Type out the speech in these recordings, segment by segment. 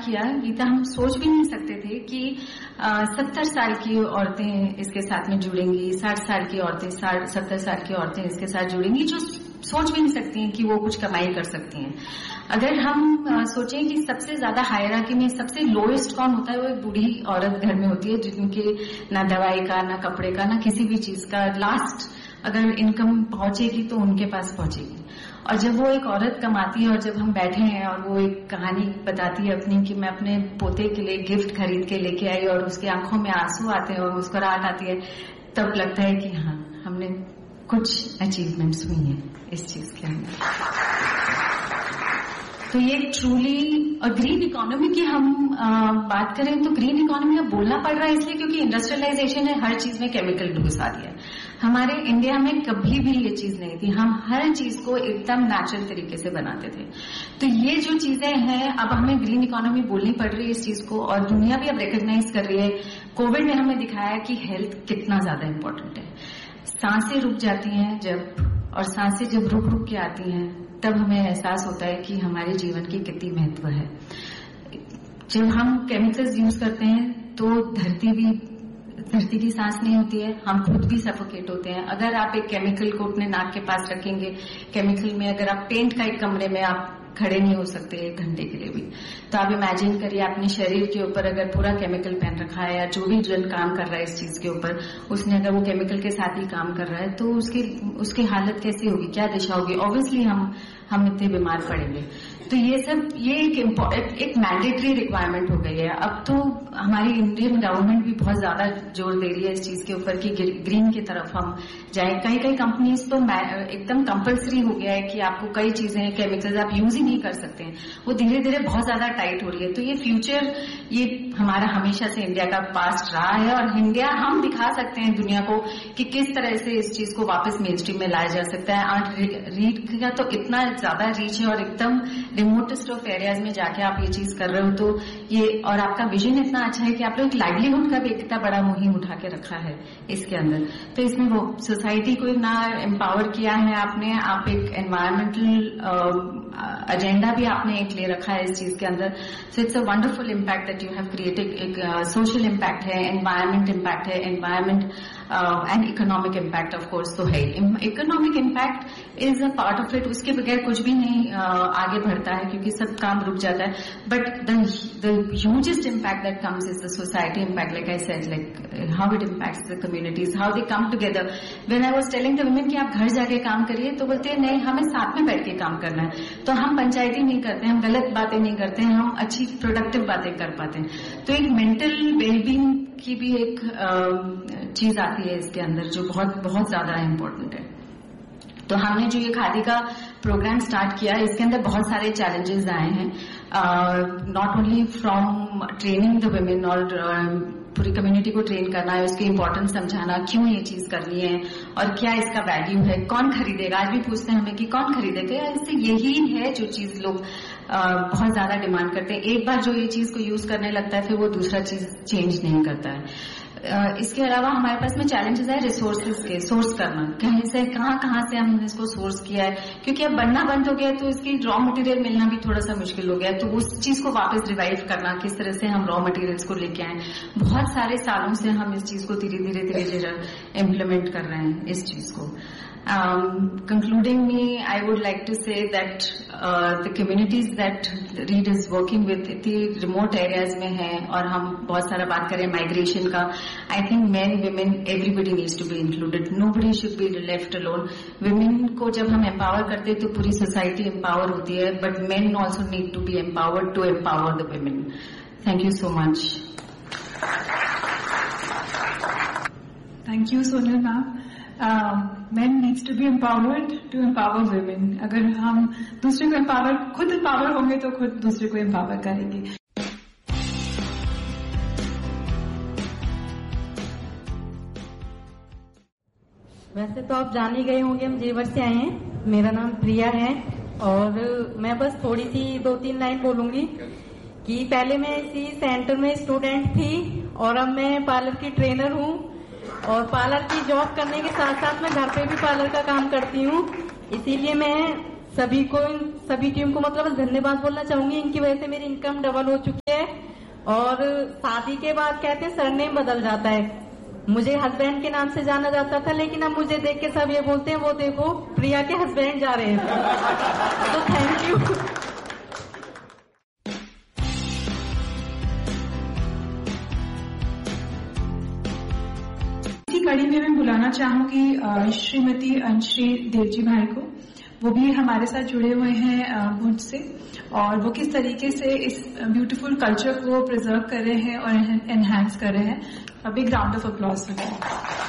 किया, गीता, हम सोच भी नहीं सकते थे कि 70 साल की औरतें इसके साथ में जुड़ेंगी, 60 साल की औरतें, 70 साल की औरतें इसके साथ जुड़ेंगी, जो सोच भी नहीं सकती हैं कि वो कुछ कमाई कर सकती हैं। अगर हम सोचें कि सबसे ज्यादा हायरार्की में सबसे लोएस्ट कौन होता है, वो एक बूढ़ी औरत घर में होती है, जिनके ना दवाई का, ना कपड़े का, ना किसी भी चीज का लास्ट अगर इनकम पहुंचेगी तो उनके पास पहुंचेगी। और जब वो एक औरत कमाती है और जब हम बैठे हैं और वो एक कहानी बताती है अपनी कि मैं अपने पोते के लिए गिफ्ट खरीद के लेके आई और उसकी आंखों में आंसू आते हैं और मुस्कुराहट आती है, तब लगता है कि हाँ, हमने कुछ अचीवमेंट्स हुई हैं इस चीज के अंदर। तो ये ट्रूली, और ग्रीन इकोनॉमी की हम बात करें तो ग्रीन इकोनॉमी अब बोलना पड़ रहा है इसलिए क्योंकि इंडस्ट्रियलाइजेशन है, हर चीज में केमिकल घुसा दिया है। हमारे इंडिया में कभी भी ये चीज नहीं थी, हम हर चीज को एकदम नेचुरल तरीके से बनाते थे। तो ये जो चीजें हैं, अब हमें ग्रीन इकोनॉमी बोलनी पड़ रही है इस चीज को, और दुनिया भी अब रिकॉग्नाइज कर रही है। कोविड ने हमें दिखाया कि हेल्थ कितना ज्यादा इंपॉर्टेंट है। सांसें रुक जाती हैं जब, और सांसें जब रुक रुक के आती हैं तब हमें एहसास होता है कि हमारे जीवन की कितनी महत्व है। जब हम केमिकल्स यूज करते हैं तो धरती की सांस नहीं होती है, हम खुद भी सफोकेट होते हैं। अगर आप एक केमिकल को अपने नाक के पास रखेंगे, केमिकल में अगर आप पेंट का एक कमरे में आप खड़े नहीं हो सकते 1 घंटे के लिए भी, तो आप इमेजिन करिए अपने शरीर के ऊपर अगर पूरा केमिकल पहन रखा है, या जो भी जन काम कर रहा है इस चीज के ऊपर, उसने अगर वो केमिकल के साथ ही काम कर रहा है, तो उसकी हालत कैसी होगी, क्या दिशा होगी। ऑब्वियसली हम इतने बीमार पड़ेंगे। तो ये एक मैंडेटरी रिक्वायरमेंट हो गई है। अब तो हमारी इंडियन गवर्नमेंट भी बहुत ज्यादा जोर दे रही है इस चीज के ऊपर कि ग्रीन की तरफ हम जाए। कई कंपनीज तो एकदम कंपल्सरी हो गया है कि आपको कई चीजें, केमिकल्स आप यूज ही नहीं कर सकते हैं। वो धीरे धीरे बहुत ज्यादा टाइट हो रही है। तो ये फ्यूचर, ये हमारा हमेशा से इंडिया का पास्ट रहा है, और इंडिया हम दिखा सकते हैं दुनिया को कि किस तरह से इस चीज को वापस मेन स्ट्रीम में लाया जा सकता है। आज रीड का तो इतना ज्यादा रीच है, और एकदम रिमोटेस्ट ऑफ एरियाज में जाके आप ये चीज कर रहे हो, तो ये, और आपका विजन इतना अच्छा है कि आप लोग एक लाइवलीहुड का भी इतना बड़ा मुहिम उठा के रखा है इसके अंदर। तो इसमें वो सोसाइटी को ना एम्पावर किया है आपने, आप एक एनवायरमेंटल एजेंडा भी आपने एक ले रखा है इस चीज के अंदर। So it's a wonderful impact that you have created. एक सोशल इम्पैक्ट है, एनवायरमेंट इम्पैक्ट है, environment and economic impact of course तो है। Economic impact is a part of it, उसके बगैर कुछ भी नहीं आगे बढ़ता है क्योंकि सब काम रुक जाता है। But the hugest impact that comes is the society impact, like I said, like how it impacts the communities, how they come together. When I was telling the women कि आप घर जाके काम करिए, तो बोलते हैं नहीं, हमें साथ में बैठ के काम करना है। तो हम पंचायती नहीं करते, हम गलत बातें नहीं करते हैं, हम अच्छी प्रोडक्टिव बातें कर पाते हैं। तो एक मेंटल वेलबींग की भी एक चीज आती है इसके अंदर, जो बहुत बहुत ज्यादा इम्पोर्टेंट है। तो हमने जो ये खादी का प्रोग्राम स्टार्ट किया, इसके अंदर बहुत सारे चैलेंजेस आए हैं, not only from training the women, और पूरी कम्युनिटी को ट्रेन करना है, उसकी इम्पोर्टेंस समझाना, क्यों ये चीज करनी है और क्या इसका वैल्यू है, कौन खरीदेगा। आज भी पूछते हैं हमें कि कौन खरीदेगा। इससे यही है जो चीज लोग बहुत ज्यादा डिमांड करते हैं। एक बार जो ये चीज को यूज करने लगता है, फिर वो दूसरा चीज चेंज नहीं करता है। इसके अलावा हमारे पास में चैलेंजेस है रिसोर्सेज के, सोर्स करना, कहीं से कहाँ से हमने इसको सोर्स किया है, क्योंकि अब बनना बंद हो गया तो इसकी रॉ मटेरियल मिलना भी थोड़ा सा मुश्किल हो गया। तो उस चीज को वापस रिवाइव करना, किस तरह से हम रॉ मटेरियल्स को लेके आए, बहुत सारे सालों से हम इस चीज को धीरे धीरे इम्प्लीमेंट कर रहे हैं इस चीज को। Concluding me, I would like to say that the communities that READ is working with इतनी remote areas में हैं, और हम बहुत सारा बात करें माइग्रेशन का। I think men, women, everybody needs to be included. Nobody should be left alone. Women को जब हम empower करते हैं तो पूरी society empower होती है, but men also need to be empowered to empower the women. Thank you so much. Thank you, Sonal ma'am. Men needs to be empowered to empower women. अगर हम दूसरे को खुद empower होंगे तो खुद दूसरे को empower करेंगे। वैसे तो आप जान ही गए होंगे, हम जेवर से आए हैं। मेरा नाम प्रिया है, और मैं बस थोड़ी सी 2-3 लाइन बोलूंगी कि पहले मैं इसी सेंटर में स्टूडेंट थी, और अब मैं पार्लर की ट्रेनर हूँ, और पार्लर की जॉब करने के साथ साथ मैं घर पे भी पार्लर का काम करती हूँ। इसीलिए मैं सभी टीम को मतलब धन्यवाद बोलना चाहूंगी। इनकी वजह से मेरी इनकम डबल हो चुकी है। और शादी के बाद कहते हैं सरनेम बदल जाता है। मुझे हस्बैंड के नाम से जाना जाता था, लेकिन अब मुझे देख के सब ये बोलते हैं वो देखो प्रिया के हस्बैंड जा रहे हैं। तो थैंक यू। इसी कड़ी में मैं बुलाना चाहूंगी श्रीमती अंशी देवजी भाई को। वो भी हमारे साथ जुड़े हुए हैं भुज से, और वो किस तरीके से इस ब्यूटीफुल कल्चर को प्रिजर्व कर रहे हैं और एनहांस कर रहे हैं। A big round of applause for them.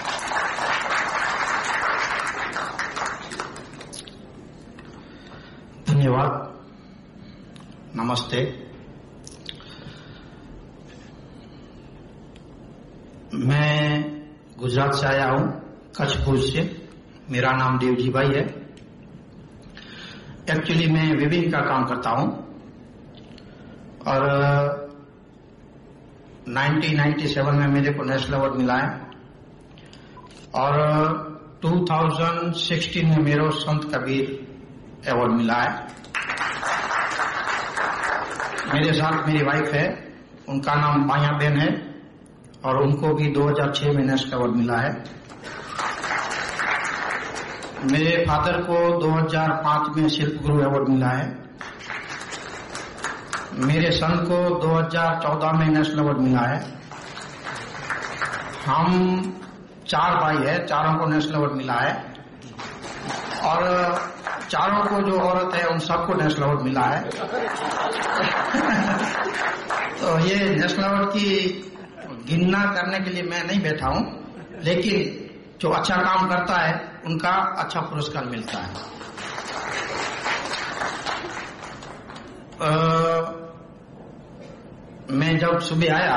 धन्यवाद। नमस्ते। मैं गुजरात से आया हूं, कच्छ भुज से। मेरा नाम देवजी भाई है। एक्चुअली मैं विभिन्न का काम करता हूं और 1997 में मेरे को नेशनल अवार्ड मिला है और 2016 में मेरे को संत कबीर अवार्ड मिला है। मेरे साथ मेरी वाइफ है, उनका नाम माया बेन है और उनको भी 2006 में नेशनल अवार्ड मिला है। मेरे फादर को 2005 में शिल्प गुरु अवार्ड मिला है। मेरे सन को 2014 में नेशनल अवार्ड मिला है। हम 4 भाई हैं, चारों को नेशनल अवार्ड मिला है और चारों को जो औरत है उन सबको नेशनल अवार्ड मिला है। तो ये नेशनल अवार्ड की गिनना करने के लिए मैं नहीं बैठा हूं, लेकिन जो अच्छा काम करता है उनका अच्छा पुरस्कार मिलता है। मैं जब सुबह आया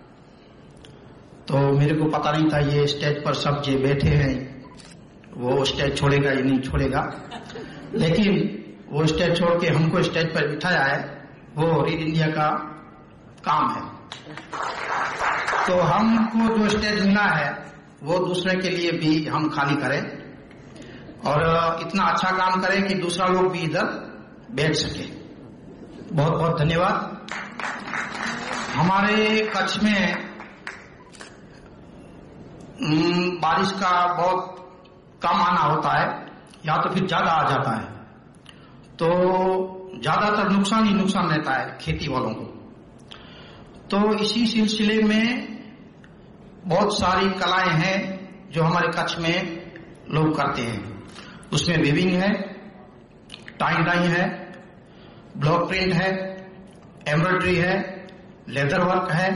तो मेरे को पता नहीं था ये स्टेज पर सब जो बैठे हैं वो स्टेज छोड़ेगा या नहीं छोड़ेगा, लेकिन वो स्टेज छोड़ के हमको स्टेज पर बिठाया है। वो रीड इंडिया का काम है। तो हमको जो स्टेज मिला है वो दूसरे के लिए भी हम खाली करें और इतना अच्छा काम करें कि दूसरा लोग भी इधर बैठ सके। बहुत बहुत धन्यवाद। हमारे कच्छ में बारिश का बहुत कम आना होता है या तो फिर ज्यादा आ जाता है, तो ज्यादातर नुकसान ही नुकसान रहता है खेती वालों को। तो इसी सिलसिले में बहुत सारी कलाएं हैं जो हमारे कच्छ में लोग करते हैं। उसमें वीविंग है, टाई डाई है, ब्लॉक प्रिंट है, एम्ब्रॉयडरी है, लेदर वर्क है।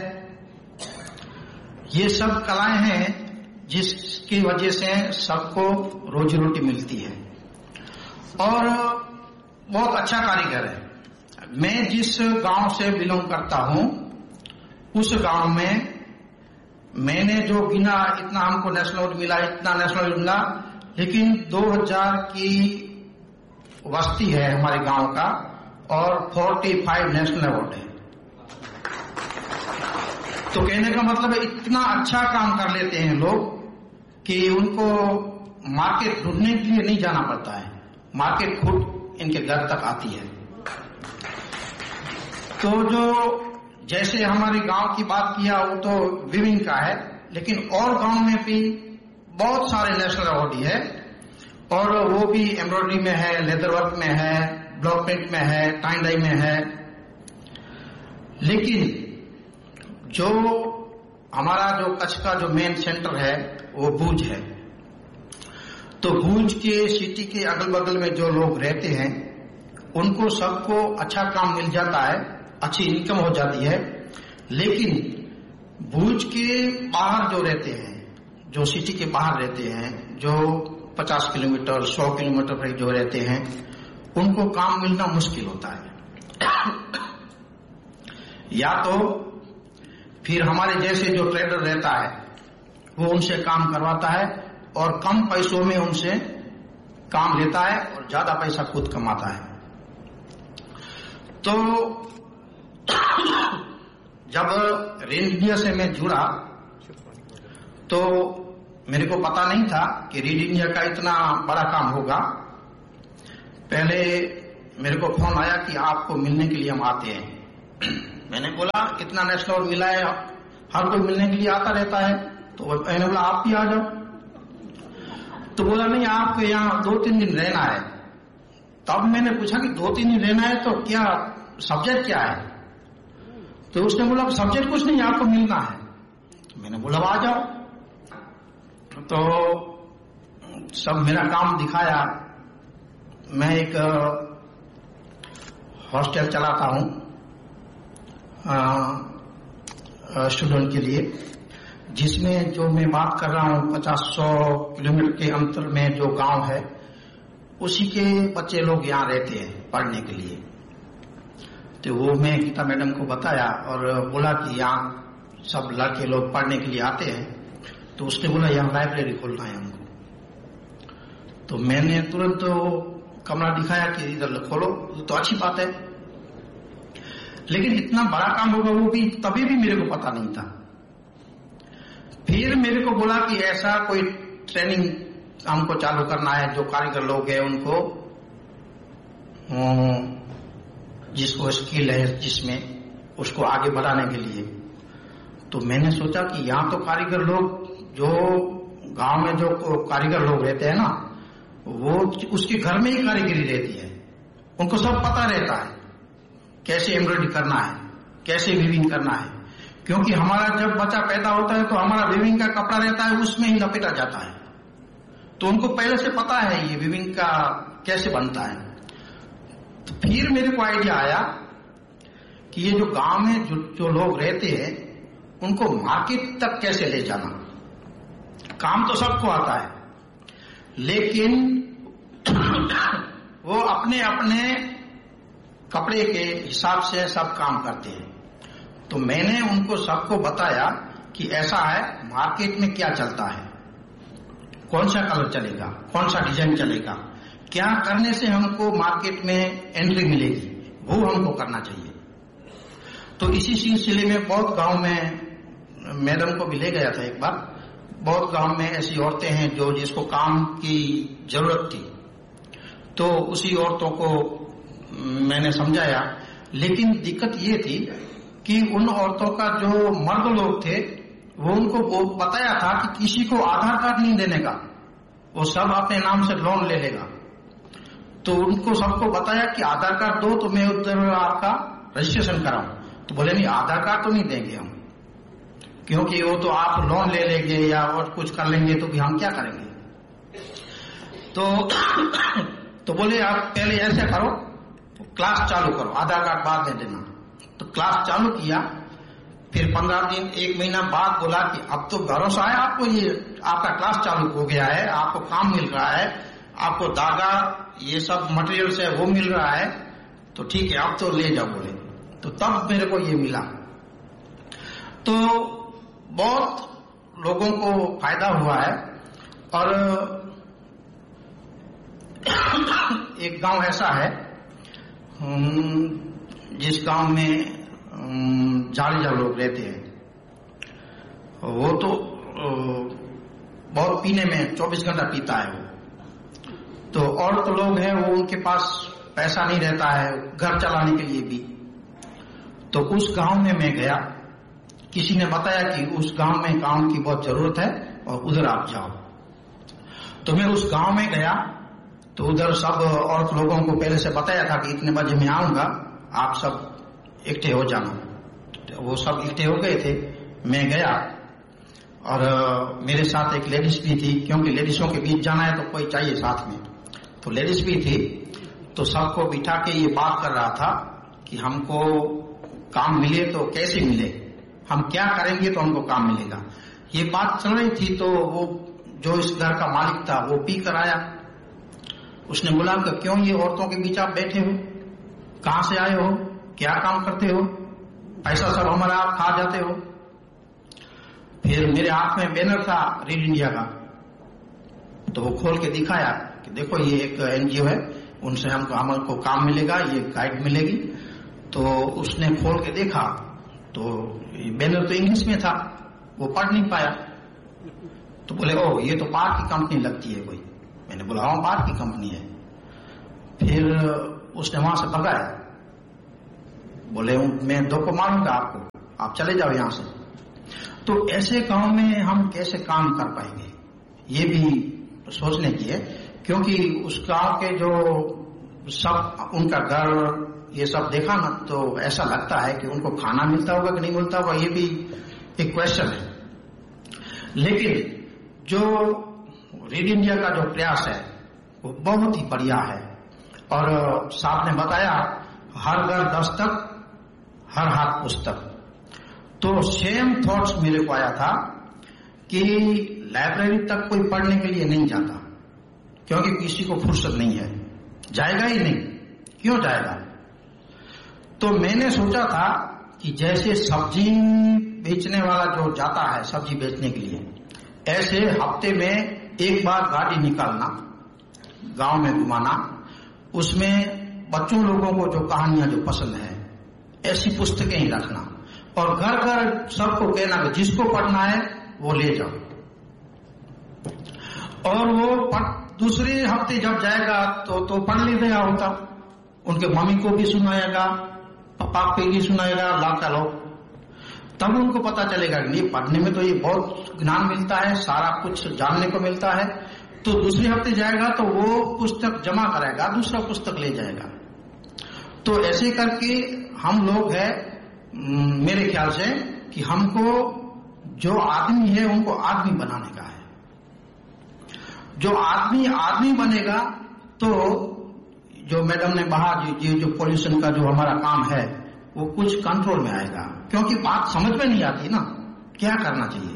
ये सब कलाएं हैं जिसकी वजह से सबको रोजी रोटी मिलती है और बहुत अच्छा कारीगर है। मैं जिस गांव से बिलोंग करता हूं उस गांव में मैंने जो गिना इतना हमको नेशनल अवार्ड मिला, इतना नेशनल अवार्ड मिला, लेकिन 2000 की वस्ती है हमारे गांव का और 45 नेशनल अवार्ड है। तो कहने का मतलब है इतना अच्छा काम कर लेते हैं लोग कि उनको मार्केट ढूंढने के लिए नहीं जाना पड़ता है, मार्केट खुद इनके घर तक आती है। तो जो जैसे हमारे गांव की बात किया वो तो विविंग का है, लेकिन और गांव में भी बहुत सारे नेशनल अवार्ड है और वो भी एम्ब्रॉयडरी में है, लेदर वर्क में है, ब्लॉक प्रिंट में है, टाई डाई में है। लेकिन जो हमारा जो कच्छ का जो मेन सेंटर है वो भुज है। तो भुज के सिटी के अगल बगल में जो लोग रहते हैं उनको सबको अच्छा काम मिल जाता है, अच्छी इनकम हो जाती है। लेकिन भुज के बाहर जो रहते हैं, जो सिटी के बाहर रहते हैं, जो 50 किलोमीटर 100 किलोमीटर पर जो रहते हैं, उनको काम मिलना मुश्किल होता है। या तो फिर हमारे जैसे जो ट्रेडर रहता है वो उनसे काम करवाता है और कम पैसों में उनसे काम लेता है और ज्यादा पैसा खुद कमाता है। तो जब रीड इंडिया से मैं जुड़ा तो मेरे को पता नहीं था कि रीड इंडिया का इतना बड़ा काम होगा। पहले मेरे को फोन आया कि आपको मिलने के लिए हम आते हैं। मैंने बोला इतना नेशनल अवार्ड मिला है, हर कोई मिलने के लिए आता रहता है, तो मैंने बोला आप भी आ जाओ। तो बोला नहीं, आपको यहाँ 2-3 दिन रहना है। तब मैंने पूछा कि 2-3 दिन रहना है तो क्या सब्जेक्ट क्या है? तो उसने बोला सब्जेक्ट कुछ नहीं, आपको मिलना है। तो मैंने बोला आ जाओ। तो सब मेरा काम दिखाया। मैं एक हॉस्टल चलाता हूं स्टूडेंट के लिए, जिसमें जो मैं बात कर रहा हूं 50-100 किलोमीटर के अंतर में जो गांव है, उसी के बच्चे लोग यहाँ रहते हैं पढ़ने के लिए। तो वो मैं गीता मैडम को बताया और बोला कि यहाँ सब लड़के लोग पढ़ने के लिए आते हैं। तो उसने बोला यहाँ लाइब्रेरी खोलना है हमको। तो मैंने तुरंत कमरा दिखाया कि इधर खोलो, तो अच्छी बात है। लेकिन इतना बड़ा काम होगा वो भी तभी भी मेरे को पता नहीं था। फिर मेरे को बोला कि ऐसा कोई ट्रेनिंग हमको चालू करना है, जो कारीगर लोग हैं उनको, जिसको स्किल है जिसमें, उसको आगे बढ़ाने के लिए। तो मैंने सोचा कि यहाँ तो कारीगर लोग, जो गांव में जो कारीगर लोग रहते हैं ना, वो उसके घर में ही कारीगरी रहती है, उनको सब पता रहता है कैसे एम्ब्रॉयडरी करना है, कैसे वीविंग करना है। क्योंकि हमारा जब बच्चा पैदा होता है तो हमारा वीविंग का कपड़ा रहता है, उसमें ही लपेटा जाता है। तो उनको पहले से पता है ये वीविंग का कैसे बनता है। तो फिर मेरे को आइडिया आया कि ये जो गांव में जो लोग रहते हैं, उनको मार्केट तक कैसे ले जाना। काम तो सबको आता है, लेकिन वो अपने अपने कपड़े के हिसाब से सब काम करते हैं। तो मैंने उनको सबको बताया कि ऐसा है, मार्केट में क्या चलता है, कौन सा कलर चलेगा, कौन सा डिजाइन चलेगा, क्या करने से हमको मार्केट में एंट्री मिलेगी, वो हमको करना चाहिए। तो इसी सिलसिले में बहुत गांव में मैडम को भी ले गया था एक बार। बहुत गांव में ऐसी औरतें हैं जो जिसको काम की जरूरत थी, तो उसी औरतों को मैंने समझाया। लेकिन दिक्कत ये थी कि उन औरतों का जो मर्द लोग थे, वो उनको बताया था कि किसी को आधार कार्ड नहीं देने का, वो सब अपने नाम से लोन ले लेगा। तो उनको सबको बताया कि आधार कार्ड दो तो मैं उधर आपका रजिस्ट्रेशन कराऊं। तो बोले नहीं, आधार कार्ड तो नहीं देंगे हम, क्योंकि वो तो आप लोन ले लेंगे या और कुछ कर लेंगे, तो भी हम क्या करेंगे। तो बोले आप पहले ऐसे करो, क्लास चालू करो, आधार कार्ड बाद में देना। तो क्लास चालू किया। फिर 15 दिन 1 महीना बाद बोला कि अब तो भरोसा है आपको, ये आपका क्लास चालू हो गया है, आपको काम मिल रहा है, आपको धागा ये सब मटेरियल है वो मिल रहा है, तो ठीक है अब तो ले जाओ बोले। तो तब मेरे को ये मिला। तो बहुत लोगों को फायदा हुआ है। और एक गांव ऐसा है जिस गांव में जाड़ेजा लोग रहते हैं, वो तो बहुत पीने में 24 घंटा पीता है वो। तो और तो लोग हैं वो, उनके पास पैसा नहीं रहता है घर चलाने के लिए भी। तो उस गांव में मैं गया, किसी ने बताया कि उस गांव में काम की बहुत जरूरत है और उधर आप जाओ। तो मैं उस गांव में गया, तो उधर सब औरत लोगों को पहले से बताया था कि इतने बजे मैं आऊंगा, आप सब इकट्ठे हो जाना। तो वो सब इकट्ठे हो गए थे। मैं गया और मेरे साथ एक लेडीज भी थी, क्योंकि लेडीजों के बीच जाना है तो कोई चाहिए साथ में। तो लेडीज भी थी। तो सबको बिठा के ये बात कर रहा था कि हमको काम मिले तो कैसे मिले, हम क्या करेंगे तो हमको काम मिलेगा। ये बात चल रही थी। तो वो जो इस घर का मालिक था वो पी कर आया। उसने बोला कि क्यों ये औरतों के बीच आप बैठे हो, कहां से आए हो, क्या काम करते हो, पैसा सब हमारा आप खा जाते हो। फिर मेरे हाथ में बैनर था रीड इंडिया का। तो वो खोल के दिखाया कि देखो ये एक एनजीओ है, उनसे हमको काम मिलेगा, ये गाइड मिलेगी। तो उसने खोल के देखा तो बैनर तो इंग्लिश में था, वो पढ़ नहीं पाया। तो बोले ओ ये तो बाहर की कंपनी लगती है कोई। मैंने बोला हाँ बाहर की कंपनी है। फिर उसने वहां से भगाया, बोले मैं 2 को मारूंगा आपको, आप चले जाओ यहां से। तो ऐसे गांव में हम कैसे काम कर पाएंगे, ये भी सोचने की है, क्योंकि उस गांव के जो सब उनका घर ये सब देखा ना, तो ऐसा लगता है कि उनको खाना मिलता होगा कि नहीं मिलता होगा, ये भी एक क्वेश्चन है। लेकिन जो रीड इंडिया का जो प्रयास है वो बहुत ही बढ़िया है, और साहब ने बताया हर घर दस्तक हर हाथ पुस्तक। तो सेम थॉट्स मेरे को आया था कि लाइब्रेरी तक कोई पढ़ने के लिए नहीं जाता, क्योंकि किसी को फुर्सत नहीं है, जाएगा ही नहीं, क्यों जाएगा। तो मैंने सोचा था कि जैसे सब्जी बेचने वाला जो जाता है सब्जी बेचने के लिए, ऐसे हफ्ते में एक बार गाड़ी निकालना, गांव में घुमाना, उसमें बच्चों लोगों को जो कहानियां जो पसंद है ऐसी पुस्तकें ही रखना, और घर घर सबको कहना कि जिसको पढ़ना है वो ले जाओ। और वो दूसरे हफ्ते जब जाएगा तो पढ़ लेगा होता, उनके मम्मी को भी सुनाएगा, पापा को भी सुनाएगा, लाता लोग, तब उनको पता चलेगा कि नहीं, पढ़ने में तो ये बहुत ज्ञान मिलता है, सारा कुछ जानने को मिलता है। तो दूसरे हफ्ते जाएगा तो वो पुस्तक जमा कराएगा, दूसरा पुस्तक ले जाएगा। तो ऐसे करके हम लोग है, मेरे ख्याल से कि हमको जो आदमी है उनको आदमी बनाने का है। जो आदमी बनेगा तो जो मैडम ने कहा ये जो पॉल्यूशन का जो हमारा काम है वो कुछ कंट्रोल में आएगा, क्योंकि बात समझ में नहीं आती ना क्या करना चाहिए।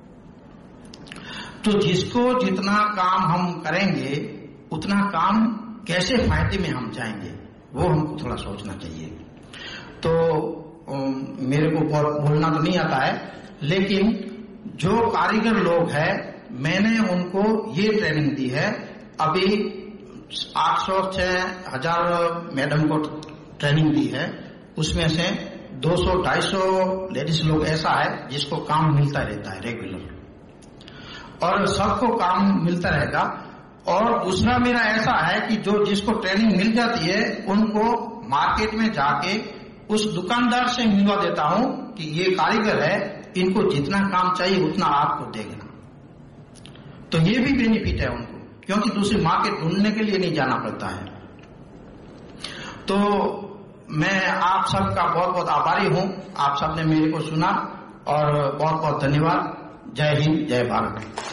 तो जिसको जितना काम हम करेंगे उतना काम कैसे फायदे में हम जाएंगे वो हमको थोड़ा सोचना चाहिए। तो मेरे को बोलना तो नहीं आता है, लेकिन जो कारीगर लोग हैं मैंने उनको ये ट्रेनिंग दी है। अभी 800 से 1000 मैडम को ट्रेनिंग दी है, उसमें से 200-250 लेडीज लोग ऐसा है जिसको काम मिलता रहता है रेगुलर, और सबको काम मिलता रहेगा। और दूसरा मेरा ऐसा है कि जो जिसको ट्रेनिंग मिल जाती है उनको मार्केट में जाके उस दुकानदार से मिलवा देता हूं कि ये कारीगर है, इनको जितना काम चाहिए उतना आपको देगा। तो ये भी बेनिफिट है उनको, क्योंकि दूसरी मार्केट ढूंढने के लिए नहीं जाना पड़ता है। तो मैं आप सबका बहुत बहुत आभारी हूं, आप सबने मेरे को सुना, और बहुत बहुत धन्यवाद। जय हिंद, जय भारत।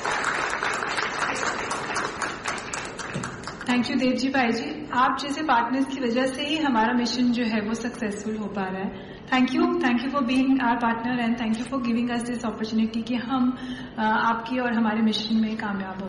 थैंक यू देव जी भाई जी, आप जैसे पार्टनर्स की वजह से ही हमारा मिशन जो है वो सक्सेसफुल हो पा रहा है। Thank you for being our partner, and thank you for giving us this opportunity कि हम आपकी और हमारे मिशन में कामयाब हो।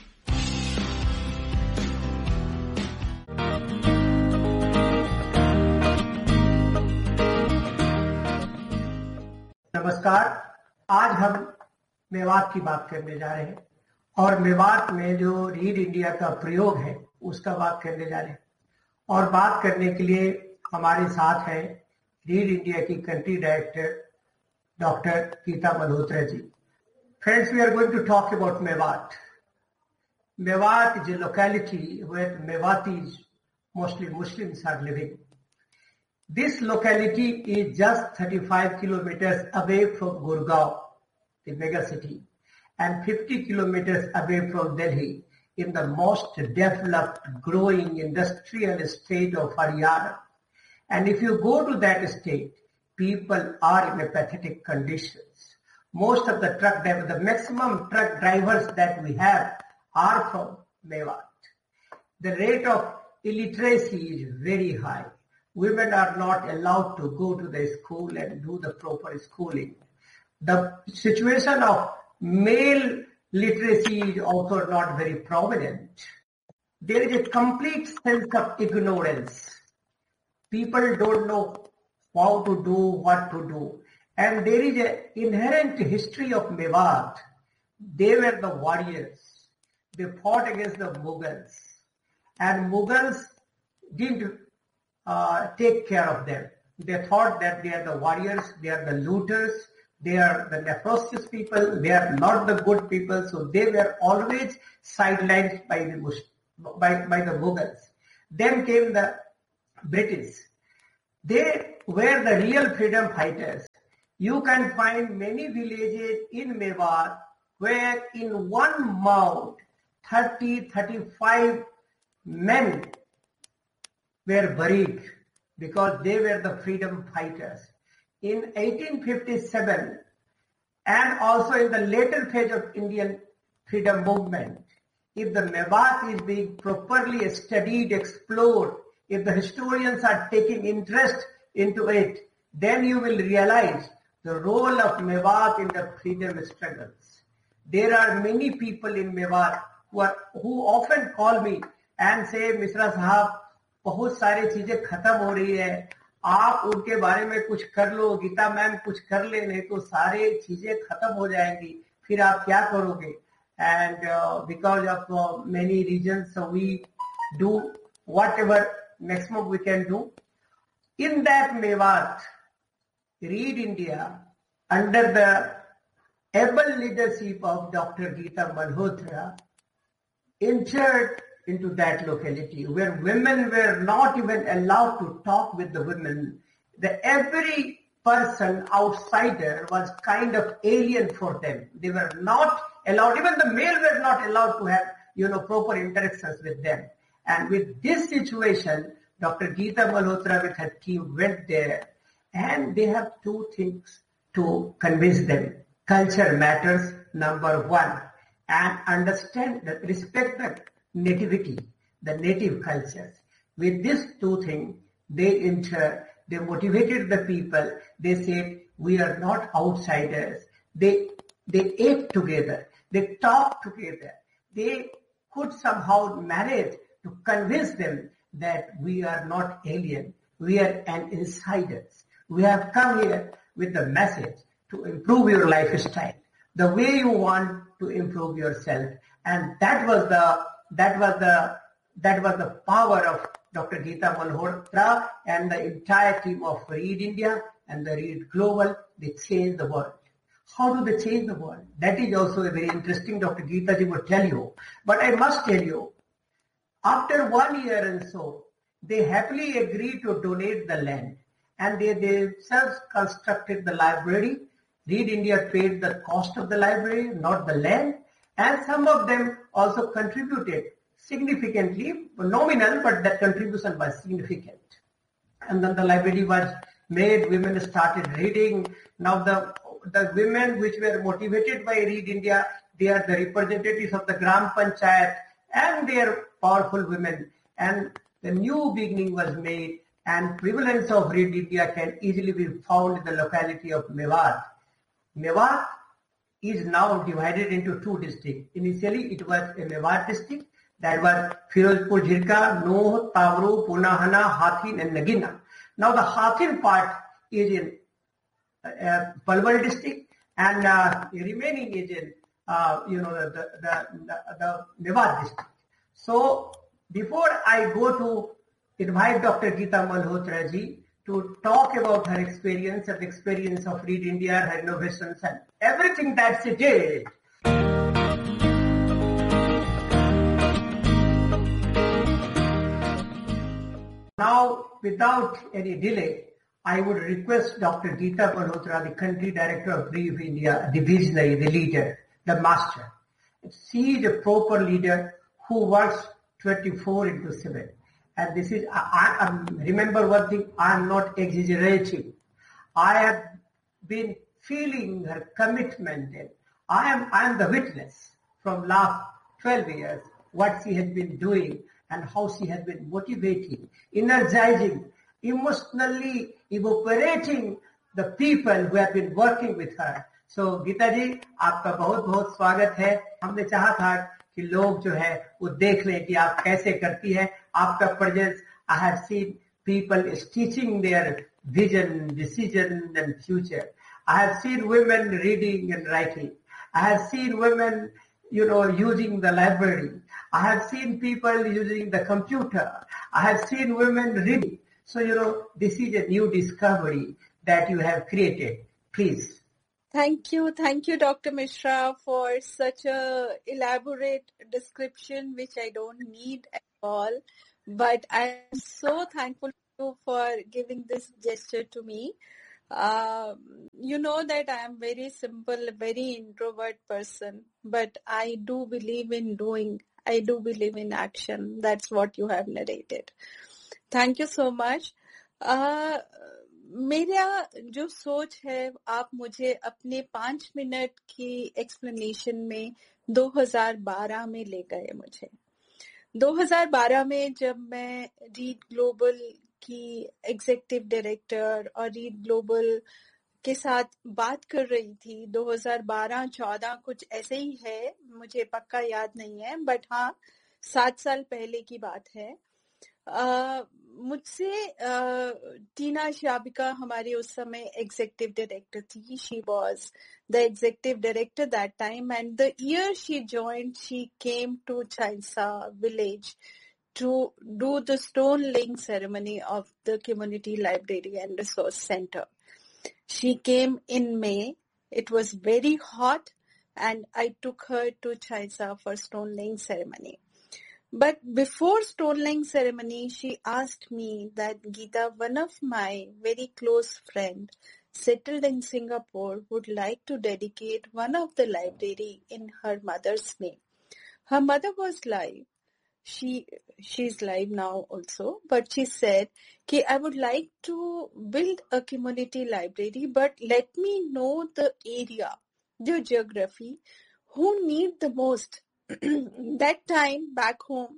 नमस्कार, आज हम मेवात की बात करने जा रहे हैं, और मेवात में जो रीड इंडिया का प्रयोग है उसका बात करने जा रहे हैं। और बात करने के लिए हमारे साथ है रीड इंडिया की country director doctor Gita Malhotra ji. Friends, we are going to talk about Mewat. Mewat is a locality where Mewatis, mostly Muslims, are living. This locality is just 35 kilometers away from Gurgaon, the mega city, and 50 kilometers away from Delhi, in the most developed, growing industrial state of Haryana. And if you go to that state, people are in a pathetic conditions. Most of the truck drivers, the maximum truck drivers that we have are from Mewat. The rate of illiteracy is very high. Women are not allowed to go to the school and do the proper schooling. The situation of male literacy is also not very prominent. There is a complete sense of ignorance. People don't know how to do, what to do. And there is an inherent history of Mewat. They were the warriors. They fought against the Mughals. And Mughals didn't take care of them. They thought that they are the warriors, they are the looters, they are the nefarious people, they are not the good people. So they were always sidelined by the Mughals. Then came the British. They were the real freedom fighters. You can find many villages in Mewar where in one mound 30-35 men were buried because they were the freedom fighters. In 1857 and also in the later phase of Indian freedom movement, if the Mewat is being properly studied, explored, if the historians are taking interest into it, then you will realize the role of Mewat in the freedom struggles. There are many people in Mewat who often call me and say, Mishra Sahab, बहुत सारी चीजें खत्म हो रही है, आप उनके बारे में कुछ कर लो, गीता मैम कुछ कर ले, नहीं तो सारे चीजें खत्म हो जाएंगी, फिर आप क्या करोगे? And because of many reasons, so we do whatever maximum we can do. In that Mewat, Read India, under the able leadership of Dr. Geeta Malhotra, entered into that locality where women were not even allowed to talk with the women. Every person outsider was kind of alien for them. They were not allowed, even the male were not allowed to have, proper interactions with them. And with this situation, Dr. Geeta Malhotra with her team went there, and they have two things to convince them. Culture matters, number one, and understand, respect the nativity, the native cultures. With these two things, they motivated the people. They said, we are not outsiders. They ate together. They talked together. They could somehow manage to convince them that we are not alien. We are an insiders. We have come here with the message to improve your lifestyle, the way you want to improve yourself. And that was the power of Dr. Geeta Malhotra and the entire team of Read India and the Read Global. They changed the world. How do they change the world? That is also a very interesting, Dr. Geeta ji would tell you. But I must tell you, after 1 year and so, they happily agreed to donate the land. And they themselves constructed the library. Read India paid the cost of the library, not the land. And some of them also contributed significantly, nominal, but that contribution was significant. And then the library was made, women started reading. Now the women which were motivated by Read India, they are the representatives of the Gram Panchayat, and they are powerful women. And the new beginning was made, and prevalence of Read India can easily be found in the locality of Mewat. Mewat is now divided into two districts. Initially, it was a Mewat district. That was Firozpur, Jhirka, Noh, Tawru, Punahana, Hathin, and Nagina. Now the Hathin part is in Palwal district, and the remaining is in the Mewat district. So before I go to invite Dr. Geeta Malhotra ji to talk about her experience and the experience of Read India, her innovations, and everything that she did. Now, without any delay, I would request Dr. Geeta Malhotra, the country director of Read India, the visionary, the leader, the master. She is a proper leader who works 24/7. And this is, remember one thing, I am not exaggerating. I have been feeling her commitment, and I am the witness from last 12 years what she has been doing and how she has been motivating, energizing, emotionally evaporating the people who have been working with her. So Geeta ji, आपका बहुत बहुत स्वागत है. हमने चाहा था कि लोग जो है वो देख लें कि आप कैसे करती है. आपका presence, I have seen people stitching their vision, decision and future. I have seen women reading and writing. I have seen women, using the library. I have seen people using the computer. I have seen women reading. So, this is a new discovery that you have created. Please. Thank you, Dr. Mishra, for such a elaborate description, which I don't need at all. but I'm so thankful to you for giving this gesture to me. You know that I am very simple, very introvert person, but I do believe in doing. I do believe in action. That's what you have narrated. Thank you so much. मेरा जो सोच है, आप मुझे अपने 5 minute की explanation में 2012 में ले गए मुझे. 2012 में जब मैं रीड ग्लोबल की एग्जीक्यूटिव डायरेक्टर और रीड ग्लोबल के साथ बात कर रही थी, 2012-14 कुछ ऐसे ही है, मुझे पक्का याद नहीं है, बट हाँ 7 साल पहले की बात है. मुझसे टीना शाबिका हमारी उस समय एग्जीक्यूटिव डायरेक्टर थी. She was the executive director that time, and the year she joined she came to चाइसा village to do the stone laying ceremony of the community library and resource center. She came in May. It was very hot, and I took her to Chaisa for stone laying ceremony. But before stone laying ceremony, she asked me that, Geeta, one of my very close friend settled in Singapore would like to dedicate one of the library in her mother's name. Her mother was live. She's live now also, but she said, "Okay, I would like to build a community library, but let me know the area, the geography, who need the most." That time back home,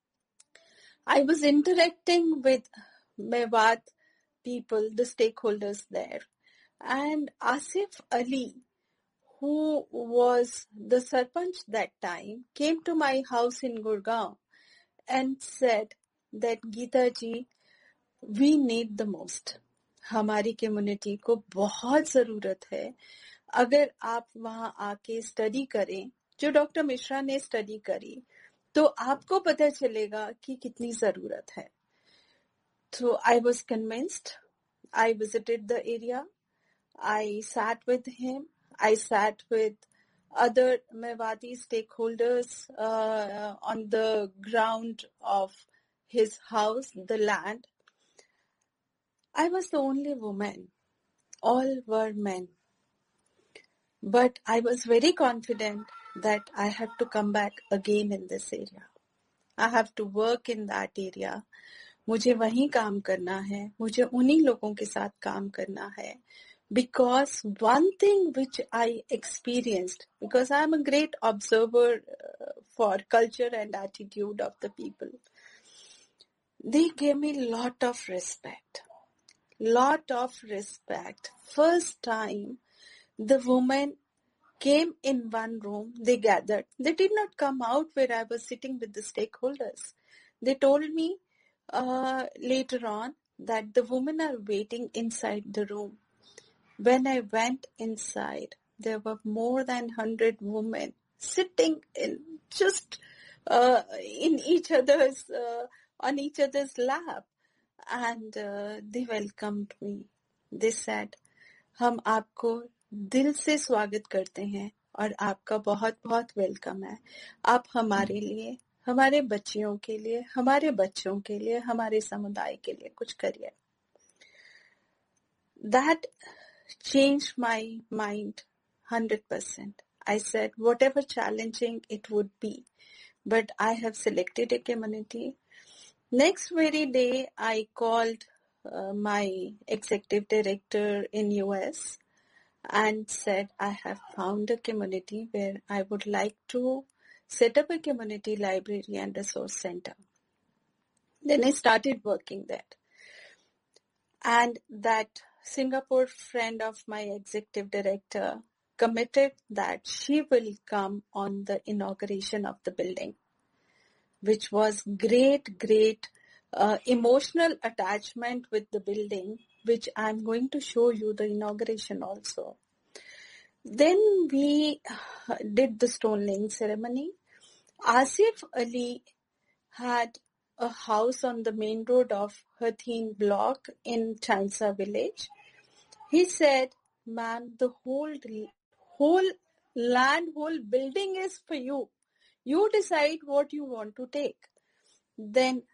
I was interacting with Mewat people, the stakeholders there, and Asif Ali, who was the Sarpanch that time, came to my house in Gurgaon and said that, Geeta ji, we need the most. हमारी community को बहुत जरूरत है. अगर आप वहां आके study करें, जो डॉक्टर मिश्रा ने स्टडी करी, तो आपको पता चलेगा कि कितनी जरूरत है. So I was convinced. I visited the area. I sat with him. I sat with other Mewati stakeholders on the ground of his house, the land. I was the only woman. All were men. But I was very confident that I have to come back again in this area. I have to work in that area. मुझे वहीं काम करना है. मुझे उन्हीं लोगों के साथ काम करना है. Because one thing which I experienced, because I am a great observer for culture and attitude of the people, they gave me lot of respect. Lot of respect. First time the women came in one room, they gathered. They did not come out where I was sitting with the stakeholders. They told me later on that the women are waiting inside the room. When I went inside, there were more than 100 women sitting in just in each other's on each other's lap, and they welcomed me. They said, "हम आपको दिल से स्वागत करते हैं और आपका बहुत बहुत वेलकम है. आप हमारे लिए, हमारे बच्चियों के लिए, हमारे बच्चों के लिए, हमारे समुदाय के लिए कुछ करिए." That changed my mind 100%. I said, whatever challenging it would be, but I have selected a community. Next very day, I called my executive director in US and said, I have found a community where I would like to set up a community library and resource center. Then I started working there. And that Singapore friend of my executive director committed that she will come on the inauguration of the building, which was great emotional attachment with the building, which I'm going to show you the inauguration also. Then we did the stone laying ceremony. Asif Ali had a house on the main road of Hatheen block in Chaisa village. He said, "Ma'am, the whole land, whole building is for you. You decide what you want to take." Then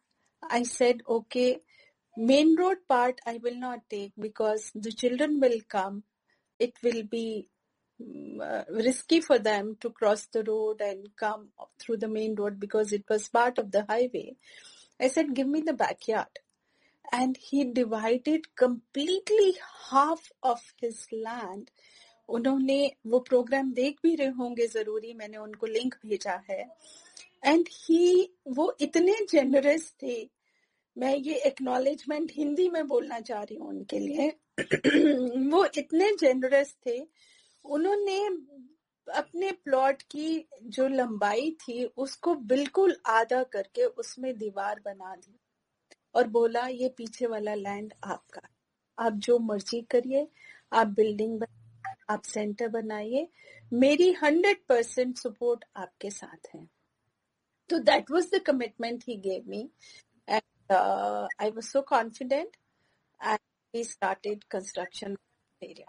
I said, okay, main road part I will not take because the children will come. It will be risky for them to cross the road and come through the main road because it was part of the highway. I said, give me the backyard. And he divided completely half of his land. उन्होंने वो programme देख भी रहे होंगे जरूरी, मैंने उनको link भेजा है. एंड वो इतने जेनरस थे. मैं ये एक्नॉलेजमेंट हिंदी में बोलना चाह रही हूँ उनके लिए. वो इतने जेनरस थे. उन्होंने अपने प्लॉट की जो लंबाई थी उसको बिल्कुल आधा करके उसमें दीवार बना दी और बोला ये पीछे वाला लैंड आपका, आप जो मर्जी करिए, आप बिल्डिंग बनाइए, आप सेंटर बनाइए, मेरी 100% सपोर्ट आपके साथ है. तो that was the commitment he gave me and I was so confident and we started construction area.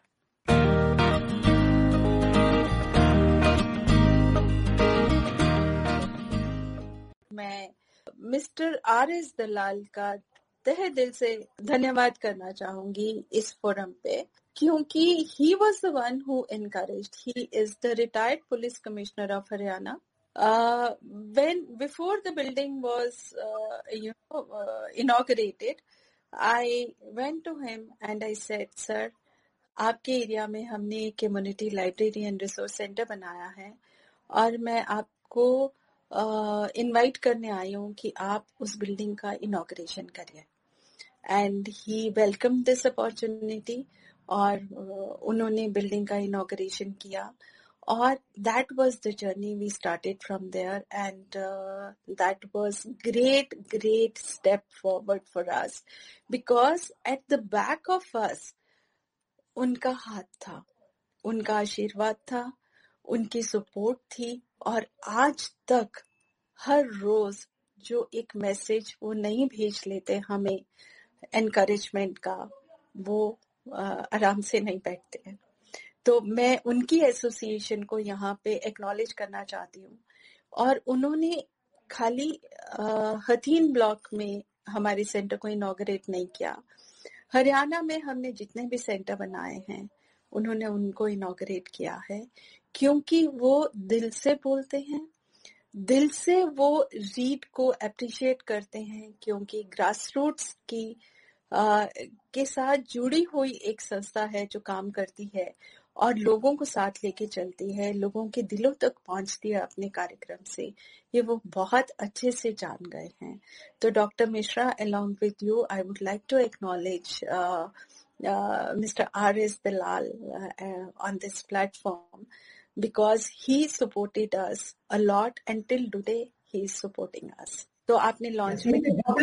मैं मिस्टर आर.एस. दलाल का तहे दिल से धन्यवाद करना चाहूंगी इस फोरम पे, क्योंकि he was the one who encouraged. He is the retired police commissioner of Haryana. Before the building was inaugurated, I went to him and I said, sir, आपके एरिया में हमने एक community library and resource centre बनाया है और मैं आपको invite करने आई हूँ कि आप उस बिल्डिंग का इनॉग्रेशन करिए. And he welcome this opportunity और उन्होंने बिल्डिंग का इनॉग्रेशन किया और that was the journey we started from there and that was great step forward for us because at the back of us उनका हाथ था, उनका आशीर्वाद था, उनकी सपोर्ट थी और आज तक हर रोज जो एक मैसेज वो नहीं भेज लेते हमें एनकरेजमेंट का, वो आराम से नहीं बैठते हैं. तो मैं उनकी एसोसिएशन को यहाँ पे एक्नॉलेज करना चाहती हूँ. और उन्होंने खाली हथीन ब्लॉक में हमारे सेंटर को इनॉग्रेट नहीं किया, हरियाणा में हमने जितने भी सेंटर बनाए हैं उन्होंने उनको इनॉग्रेट किया है, क्योंकि वो दिल से बोलते हैं, दिल से वो रीड को अप्रिशिएट करते हैं, क्योंकि ग्रास रूट्स की के साथ जुड़ी हुई एक संस्था है जो काम करती है और लोगों को साथ लेके चलती है, लोगों के दिलों तक पहुंचती है अपने कार्यक्रम से. ये वो बहुत अच्छे से जान गए हैं. तो doctor Mishra, along with you, I would like to acknowledge Mr. R.S. Dalal on this platform because he supported us a lot and till today he is supporting us. तो आपने लॉन्च में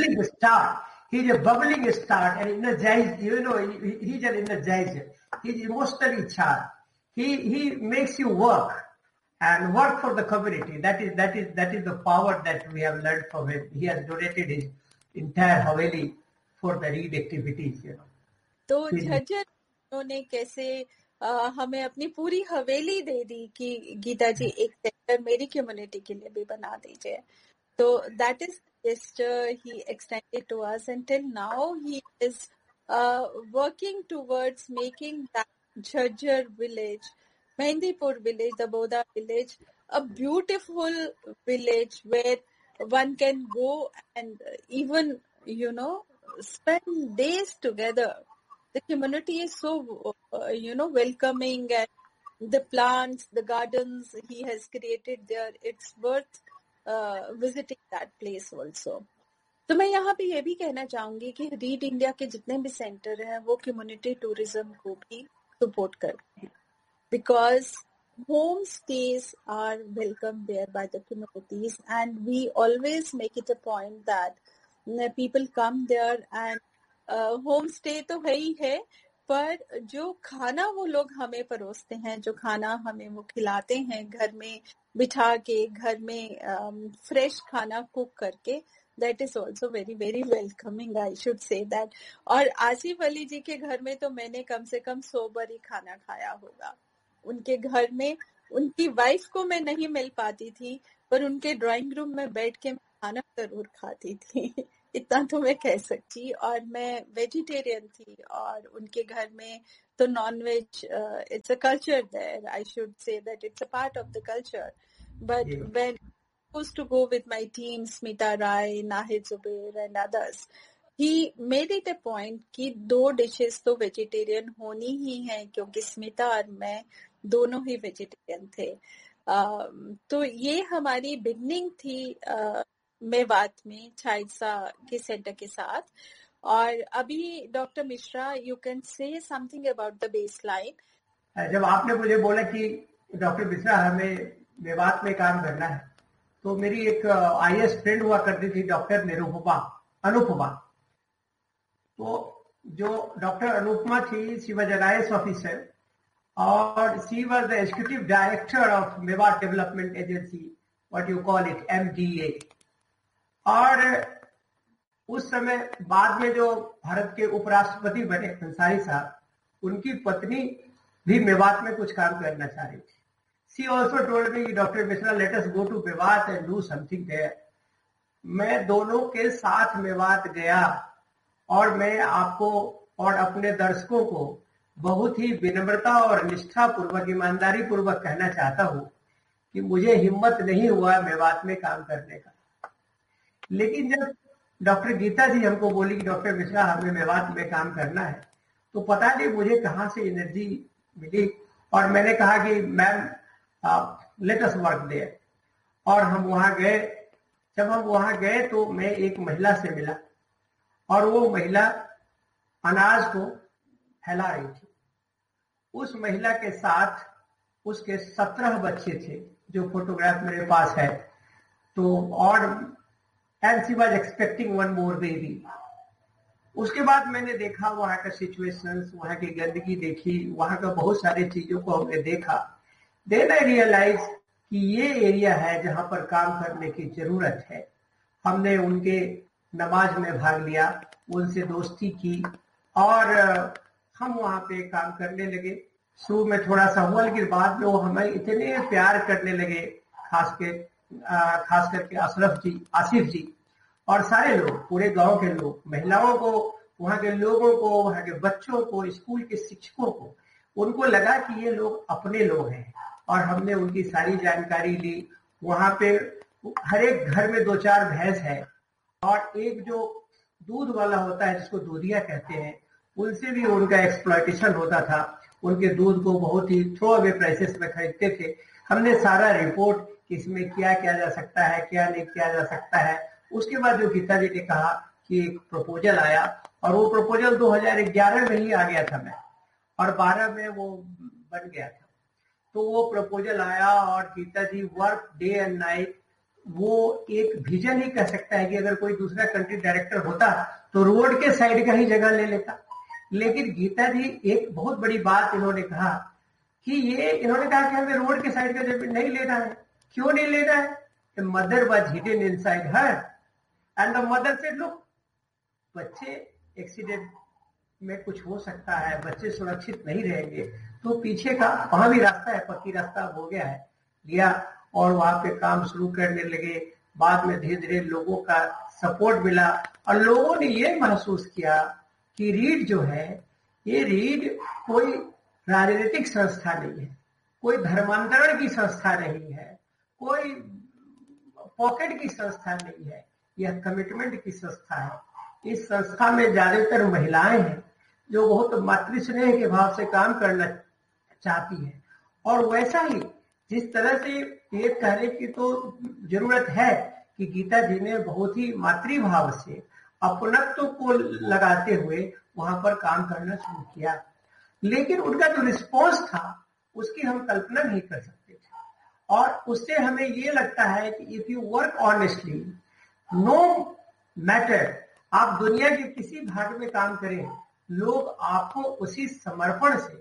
He's a bubbling star and energized, he's an energizer. He's emotionally charged. He makes you work and work for the community. That is the power that we have learned from him. He has donated his entire Haveli for the read activities, तो झज्जर उन्होंने कैसे हमें अपनी पूरी हवेली दे दी कि गीता जी एक centre मेरी community के लिए भी बना दीजिए. So that is the gesture he extended to us, and till now he is working towards making that Jhajjar village, Mehndipur village, the Boda village, a beautiful village where one can go and even, spend days together. The community is so, welcoming, and the plants, the gardens he has created there, it's worth visiting that place also. तो मैं यहाँ पे ये भी कहना चाहूंगी कि read India के जितने भी सेंटर हैं वो कम्युनिटी टूरिज्म को भी सपोर्ट करते हैं, because home stage are welcome there by the communities and we always make it a point that people come there and home stay तो है ही है, पर जो खाना वो लोग हमें परोसते हैं, जो खाना हमें वो खिलाते हैं घर में बिठा के, घर में फ्रेश खाना कुक करके, that is also very very welcoming, I should say that. और आसिफ अली जी के घर में तो मैंने कम से कम 100 बार ही खाना खाया होगा. उनके घर में उनकी वाइफ को मैं नहीं मिल पाती थी, पर उनके ड्राइंग रूम में बैठ के मैं खाना जरूर खाती थी. इतना तो मैं कह सकती। और मैं वेजिटेरियन थी और उनके घर में तो non veg, it's a culture there, I should say that it's a part of the culture. But when I used to go with my team, Smita Rai, Nahid Zubair and others, he made it a point कि 2 dishes तो vegetarian होनी ही है, क्योंकि स्मिता और मैं दोनों ही vegetarian थे। तो ये हमारी बिगनिंग थी मेवात में चाइल्सा के सेंटर के साथ। और अभी doctor Mishra, you can say something about the base line. जब आपने मुझे बोला कि डॉक्टर मिश्रा हमें मेवात में काम करना है, तो मेरी एक IAS फ्रेंड हुआ करती थी, डॉक्टर अनुपमा। तो जो डॉक्टर अनुपमा थी, she was an IAS officer और she was the executive director of Mewat development agency, what you call it, MDA। और उस समय बाद में जो भारत के उपराष्ट्रपति बने अंसारी साहब, उनकी पत्नी भी मेवात में कुछ काम करना चाह रही थी। She also told me, Dr. Mishra, let us go to Mewat and do something there. मैं दोनों के साथ मेवात गया और मैं आपको और अपने दर्शकों को बहुत ही विनम्रता और निष्ठा पूर्वक, ईमानदारी पूर्वक कहना चाहता हूँ कि मुझे हिम्मत नहीं हुआ मेवात में काम करने का। लेकिन जब डॉक्टर गीता जी हमको बोली कि डॉक्टर मिश्रा हमें मेवात में काम करना है, तो पता नहीं मुझे कहाँ से एनर्जी मिली और मैंने कहा कि ma'am let us work there. और हम वहां गए। जब हम वहां गए तो मैं एक महिला से मिला और वो महिला अनाज को फैला रही थी। उस महिला के साथ उसके 17 बच्चे थे, जो फोटोग्राफ मेरे पास है। तो और and she was expecting one more baby. उसके बाद मैंने देखा वहां का सिचुएशंस, वहां की गंदगी देखी, वहां का बहुत सारी चीजों को हमने देखा। देन आई रियलाइज कि ये एरिया है जहां पर काम करने की जरूरत है। हमने उनके नमाज में भाग लिया, उनसे दोस्ती की और हम वहां पे काम करने लगे। शुरू में थोड़ा सा हुआ, लेकिन बाद में वो हमें इतने प्यार करने लगे, खास करके अशरफ जी, आसिफ जी और सारे लोग, पूरे गांव के लोग, महिलाओं को, वहां के लोगों को, वहां के बच्चों को, स्कूल के शिक्षकों को, उनको लगा कि ये लोग अपने लोग हैं। और हमने उनकी सारी जानकारी ली। वहां पे हर एक घर में 2-4 भैंस है और एक जो दूध वाला होता है जिसको दूधिया कहते हैं, उनसे भी उनका एक्सप्लॉयटेशन होता था। उनके दूध को बहुत ही थ्रो अवे प्राइसेस में खरीदते थे। हमने सारा रिपोर्ट कि इसमें क्या किया जा सकता है, क्या नहीं किया जा सकता है। उसके बाद जो गीता जी ने कहा कि एक प्रपोजल आया और वो प्रपोजल 2011 में ही आ गया था मैं, और 12 में वो बन गया था। तो वो प्रपोजल आया और गीता जी वर्क डे एंड नाइट। वो एक विजन ही कह सकता है कि अगर कोई दूसरा कंट्री डायरेक्टर होता तो रोड के साइड का ही जगह ले लेता। लेकिन गीता जी एक बहुत बड़ी बात इन्होंने कहा कि इन्होंने कहा कि हमें रोड के साइड का जमीन नहीं लेना है। क्यों नहीं लेना है? Mother was hidden inside her and the mother said, look, बच्चे एक्सीडेंट में कुछ हो सकता है, बच्चे सुरक्षित नहीं रहेंगे, तो पीछे का वहां भी रास्ता है, पक्की रास्ता हो गया है, लिया और वहां पे काम शुरू करने लगे। बाद में धीरे धीरे लोगों का सपोर्ट मिला और लोगों ने ये महसूस किया कि रीड जो है, ये रीड कोई राजनीतिक संस्था नहीं है, कोई धर्मांतरण की संस्था नहीं है, कोई पॉकेट की संस्था नहीं है, यह कमिटमेंट की संस्था है। इस संस्था में ज्यादातर महिलाएं हैं जो बहुत मातृस्नेह के भाव से काम करना चाहती है। और वैसा ही जिस तरह से ये कहने की तो जरूरत है कि गीता जी ने बहुत ही मातृभाव से अपनत्व को लगाते हुए वहां पर काम करना शुरू किया। लेकिन उनका जो रिस्पॉन्स था उसकी हम कल्पना नहीं कर सकते थे। और उससे हमें ये लगता है कि if you work honestly, no matter आप दुनिया के किसी भाग में काम करें, लोग आपको उसी समर्पण से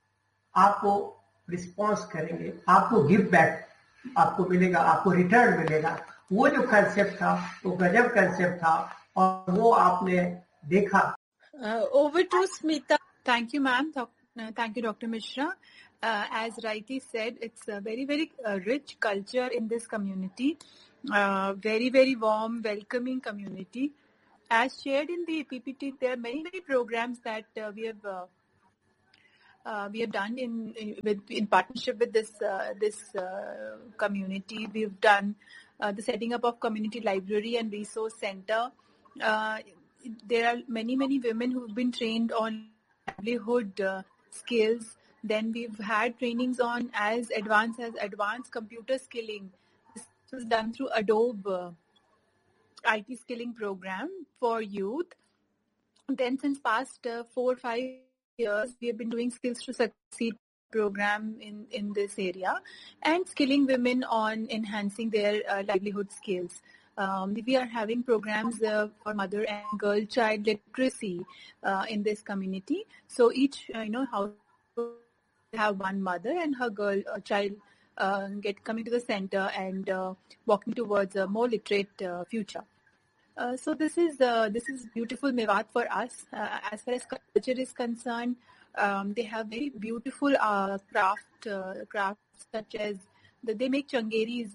आपको रिस्पॉन्स करेंगे, आपको गिव बैक आपको मिलेगा, आपको रिटर्न मिलेगा। वो जो कंसेप्ट था वो गजब कंसेप्ट था और वो आपने देखा। Over to Smita. Thank you, ma'am. Thank you, Dr. Mishra. As rightly said, it's a very, very rich culture in this community. Very, very warm, welcoming community. as shared in the PPT, there are many programs that we have done in partnership with this community. We've done the setting up of community library and resource center. There are many women who've been trained on livelihood skills. Then we've had trainings on as advanced computer skilling. This was done through Adobe IT skilling program for youth. Then since past 4 or 5 years, we have been doing Skills to Succeed program in this area and skilling women on enhancing their livelihood skills. We are having programs for mother and girl child literacy in this community. So each house have one mother and her girl child coming to the center and walking towards a more literate future. So this is beautiful Mewat for us. As far as culture is concerned, they have very beautiful crafts such as they make changeris,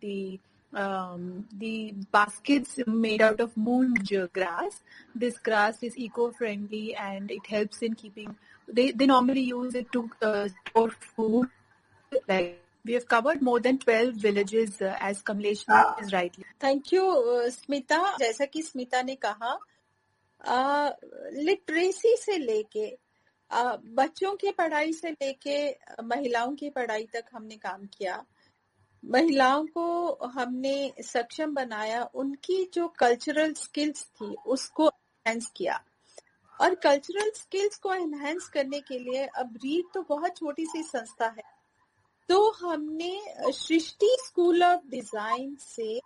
the baskets made out of moonj grass. This grass is eco-friendly and it helps in keeping. They normally use it to store food. Like we have covered more than 12 villages as Kamlesh is rightly. Thank you, Smita. जैसा कि स्मिता ने कहा, literacy से लेके बच्चों की पढ़ाई से लेके महिलाओं की पढ़ाई तक हमने काम किया. महिलाओं को हमने सक्षम बनाया, उनकी जो कल्चरल स्किल्स थी उसको एनहांस किया. और कल्चरल स्किल्स को एनहांस करने के लिए अब रीड तो बहुत छोटी सी संस्था है, तो हमने सृष्टि स्कूल ऑफ डिजाइन से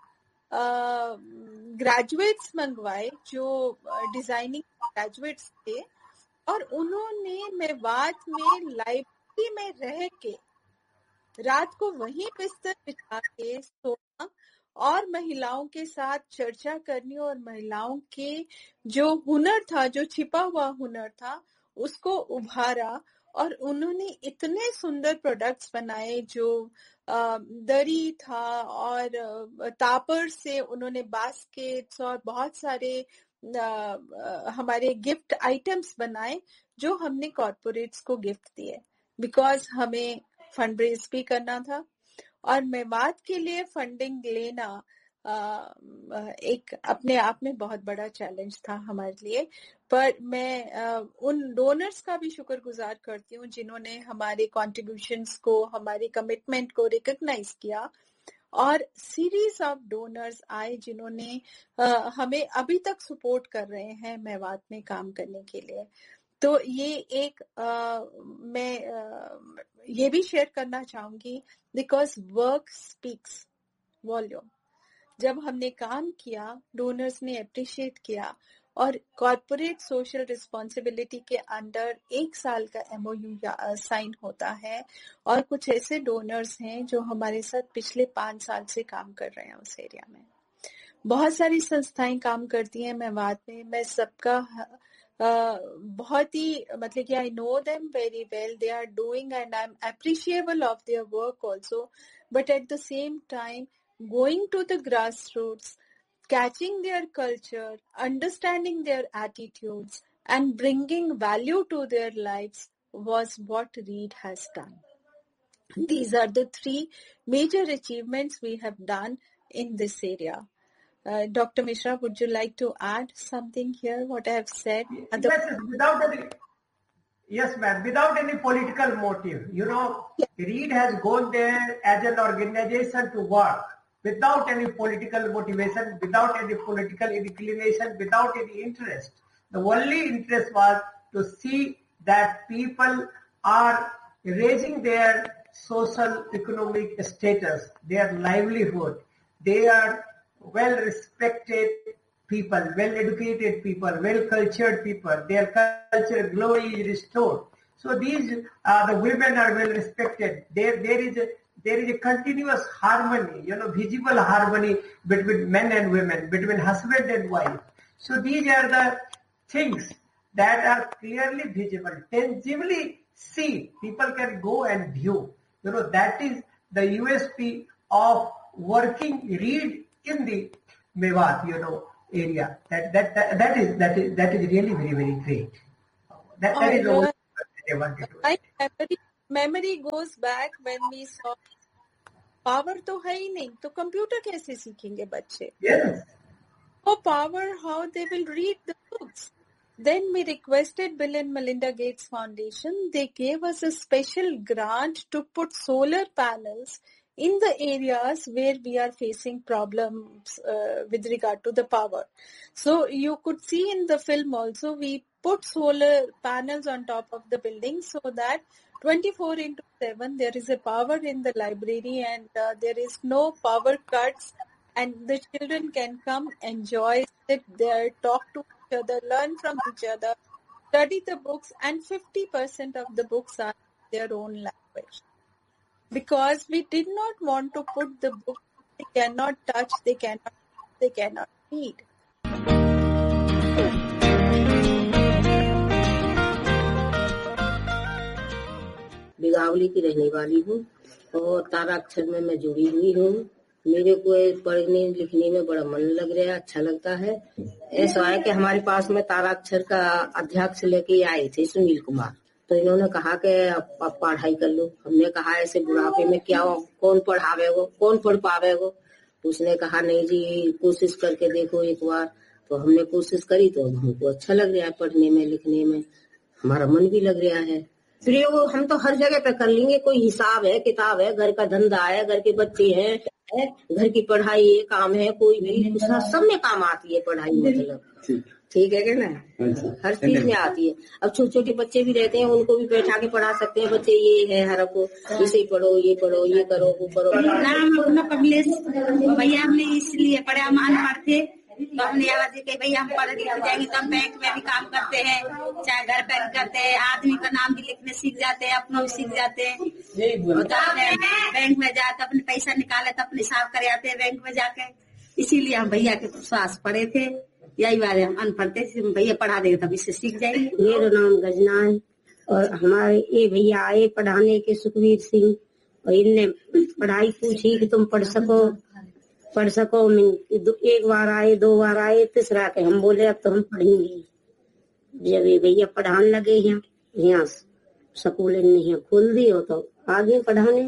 ग्रेजुएट्स मंगवाए जो डिजाइनिंग ग्रेजुएट्स थे, और उन्होंने मेवात में लाइब्रेरी में रह के रात को वहीं बिस्तर बिछा के सोना और महिलाओं के साथ चर्चा करनी और महिलाओं के जो हुनर था, जो छिपा हुआ हुनर था, उसको उभारा. और उन्होंने इतने सुंदर प्रोडक्ट्स बनाए, जो दरी था और तापर से उन्होंने बास्केट्स और बहुत सारे हमारे गिफ्ट आइटम्स बनाए जो हमने कॉर्पोरेट्स को गिफ्ट दिए, बिकॉज हमें फंड रेज भी करना था. और मेवात के लिए फंडिंग लेना एक अपने आप में बहुत बड़ा चैलेंज था हमारे लिए. पर मैं उन डोनर्स का भी शुक्रगुजार करती हूँ जिन्होंने हमारे कॉन्ट्रीब्यूशंस को, हमारी कमिटमेंट को रिकॉग्नाइज किया. और सीरीज ऑफ डोनर्स आए जिन्होंने हमें अभी तक सपोर्ट कर रहे हैं मेवात में काम करने के लिए. तो ये एक मैं ये भी शेयर करना चाहूंगी, बिकॉज वर्क स्पीक्स वॉल्यूम. जब हमने काम किया, डोनर्स ने अप्रिशिएट किया, और कॉर्पोरेट सोशल रिस्पॉन्सिबिलिटी के अंडर 1 साल का MOU साइन होता है. और कुछ ऐसे डोनर्स हैं जो हमारे साथ पिछले 5 साल से काम कर रहे हैं उस एरिया में. बहुत सारी संस्थाएं काम करती हैं मेवात में. मैं सबका बहुत ही मतलब कि I know them very well, they are doing and I am appreciable of their work also. But at the same time going to the grassroots, catching their culture, understanding their attitudes, and bringing value to their lives was what READ has done. These are the 3 major achievements we have done in this area. Dr. Mishra, would you like to add something here, what I have said? Yes, ma'am. Without any political motive. READ has gone there as an organization to work. Without any political motivation, without any political inclination, without any interest. The only interest was to see that people are raising their social economic status, their livelihood. They are well-respected people, well-educated people, well-cultured people. Their cultural glory is restored. So these the women are well-respected. There is a continuous harmony, visible harmony between men and women, between husband and wife. So these are the things that are clearly visible, tangibly seen. People can go and view. That is the USP of working READ in the Mewat. area. That is really very, very great. That is all they wanted to. My memory goes back when we saw power तो है ही नहीं, तो computer कैसे सीखेंगे बच्चे? Yes. For power, how they will read the books? Then we requested Bill and Melinda Gates Foundation. They gave us a special grant to put solar panels in the areas where we are facing problems with regard to the power. So you could see in the film also, we put solar panels on top of the building so that 24/7 there is a power in the library and there is no power cuts, and the children can come, enjoy, sit there, talk to each other, learn from each other, study the books, and 50% of the books are their own language. Because we did not want to put the books they cannot touch, they cannot read. बिगावली की रहने वाली हूँ और ताराक्षर में मैं जुड़ी हुई हूँ। मेरे को पढ़ने लिखने में बड़ा मन लग रहा है, अच्छा लगता है। ऐसा है कि हमारे पास में ताराक्षर का अध्यक्ष लेके आए थे सुनील कुमार, तो इन्होंने कहा कि आप पढ़ाई कर लो। हमने कहा ऐसे बुढ़ापे में क्या कौन पढ़ावेगो, कौन पढ़ पावेगो? उसने कहा नहीं जी, कोशिश करके देखो एक बार। तो हमने कोशिश करी तो हमको अच्छा लग रहा है, पढ़ने में लिखने में हमारा मन भी लग रहा है। प्रयोग हम तो हर जगह पे कर लेंगे, कोई हिसाब है, किताब है, घर का धंधा है, घर के बच्चे हैं, घर की पढ़ाई है, काम है, कोई भी सब में काम आती है पढ़ाई। मतलब ठीक है क्या ना, हर चीज में आती है। अब छोटे छोटे बच्चे भी रहते हैं, उनको भी बैठा के पढ़ा सकते हैं। बच्चे ये है हर को इसे पढ़ो, ये पढ़ो, ये करो, वो करो। नाम कमलेश भैया हमने इसलिए पढ़े, हम अनपढ़ थे तो हमने आवाज दी कि भैया हम पढ़ लिख जाएंगे तो हम बैंक में भी काम करते हैं, चाहे घर पर करते हैं, आदमी का नाम भी लिखने सीख जाते हैं, अपना भी सीख जाते हैं। तो अपने बैंक में जाकर अपने पैसा निकाले तो अपने हिसाब कर आते हैं बैंक में जाके। इसीलिए हम भैया के पास पढ़े थे। यही बात है, हम अनपढ़ थे, भैया पढ़ा देंगे तब इससे सीख जाएंगे। मेरा नाम गजना है और हमारे ये भैया आए पढ़ाने के, सुखवीर सिंह, और इनने पढ़ाई पूछी कि तुम पढ़ सको। एक बार आए, 2 बार आए, तीसरा के हम बोले अब तो हम पढ़ेंगे। जब ये भैया पढ़ाने लगे यहाँ स्कूल नहीं खोल दी हो तो आगे पढ़ाने।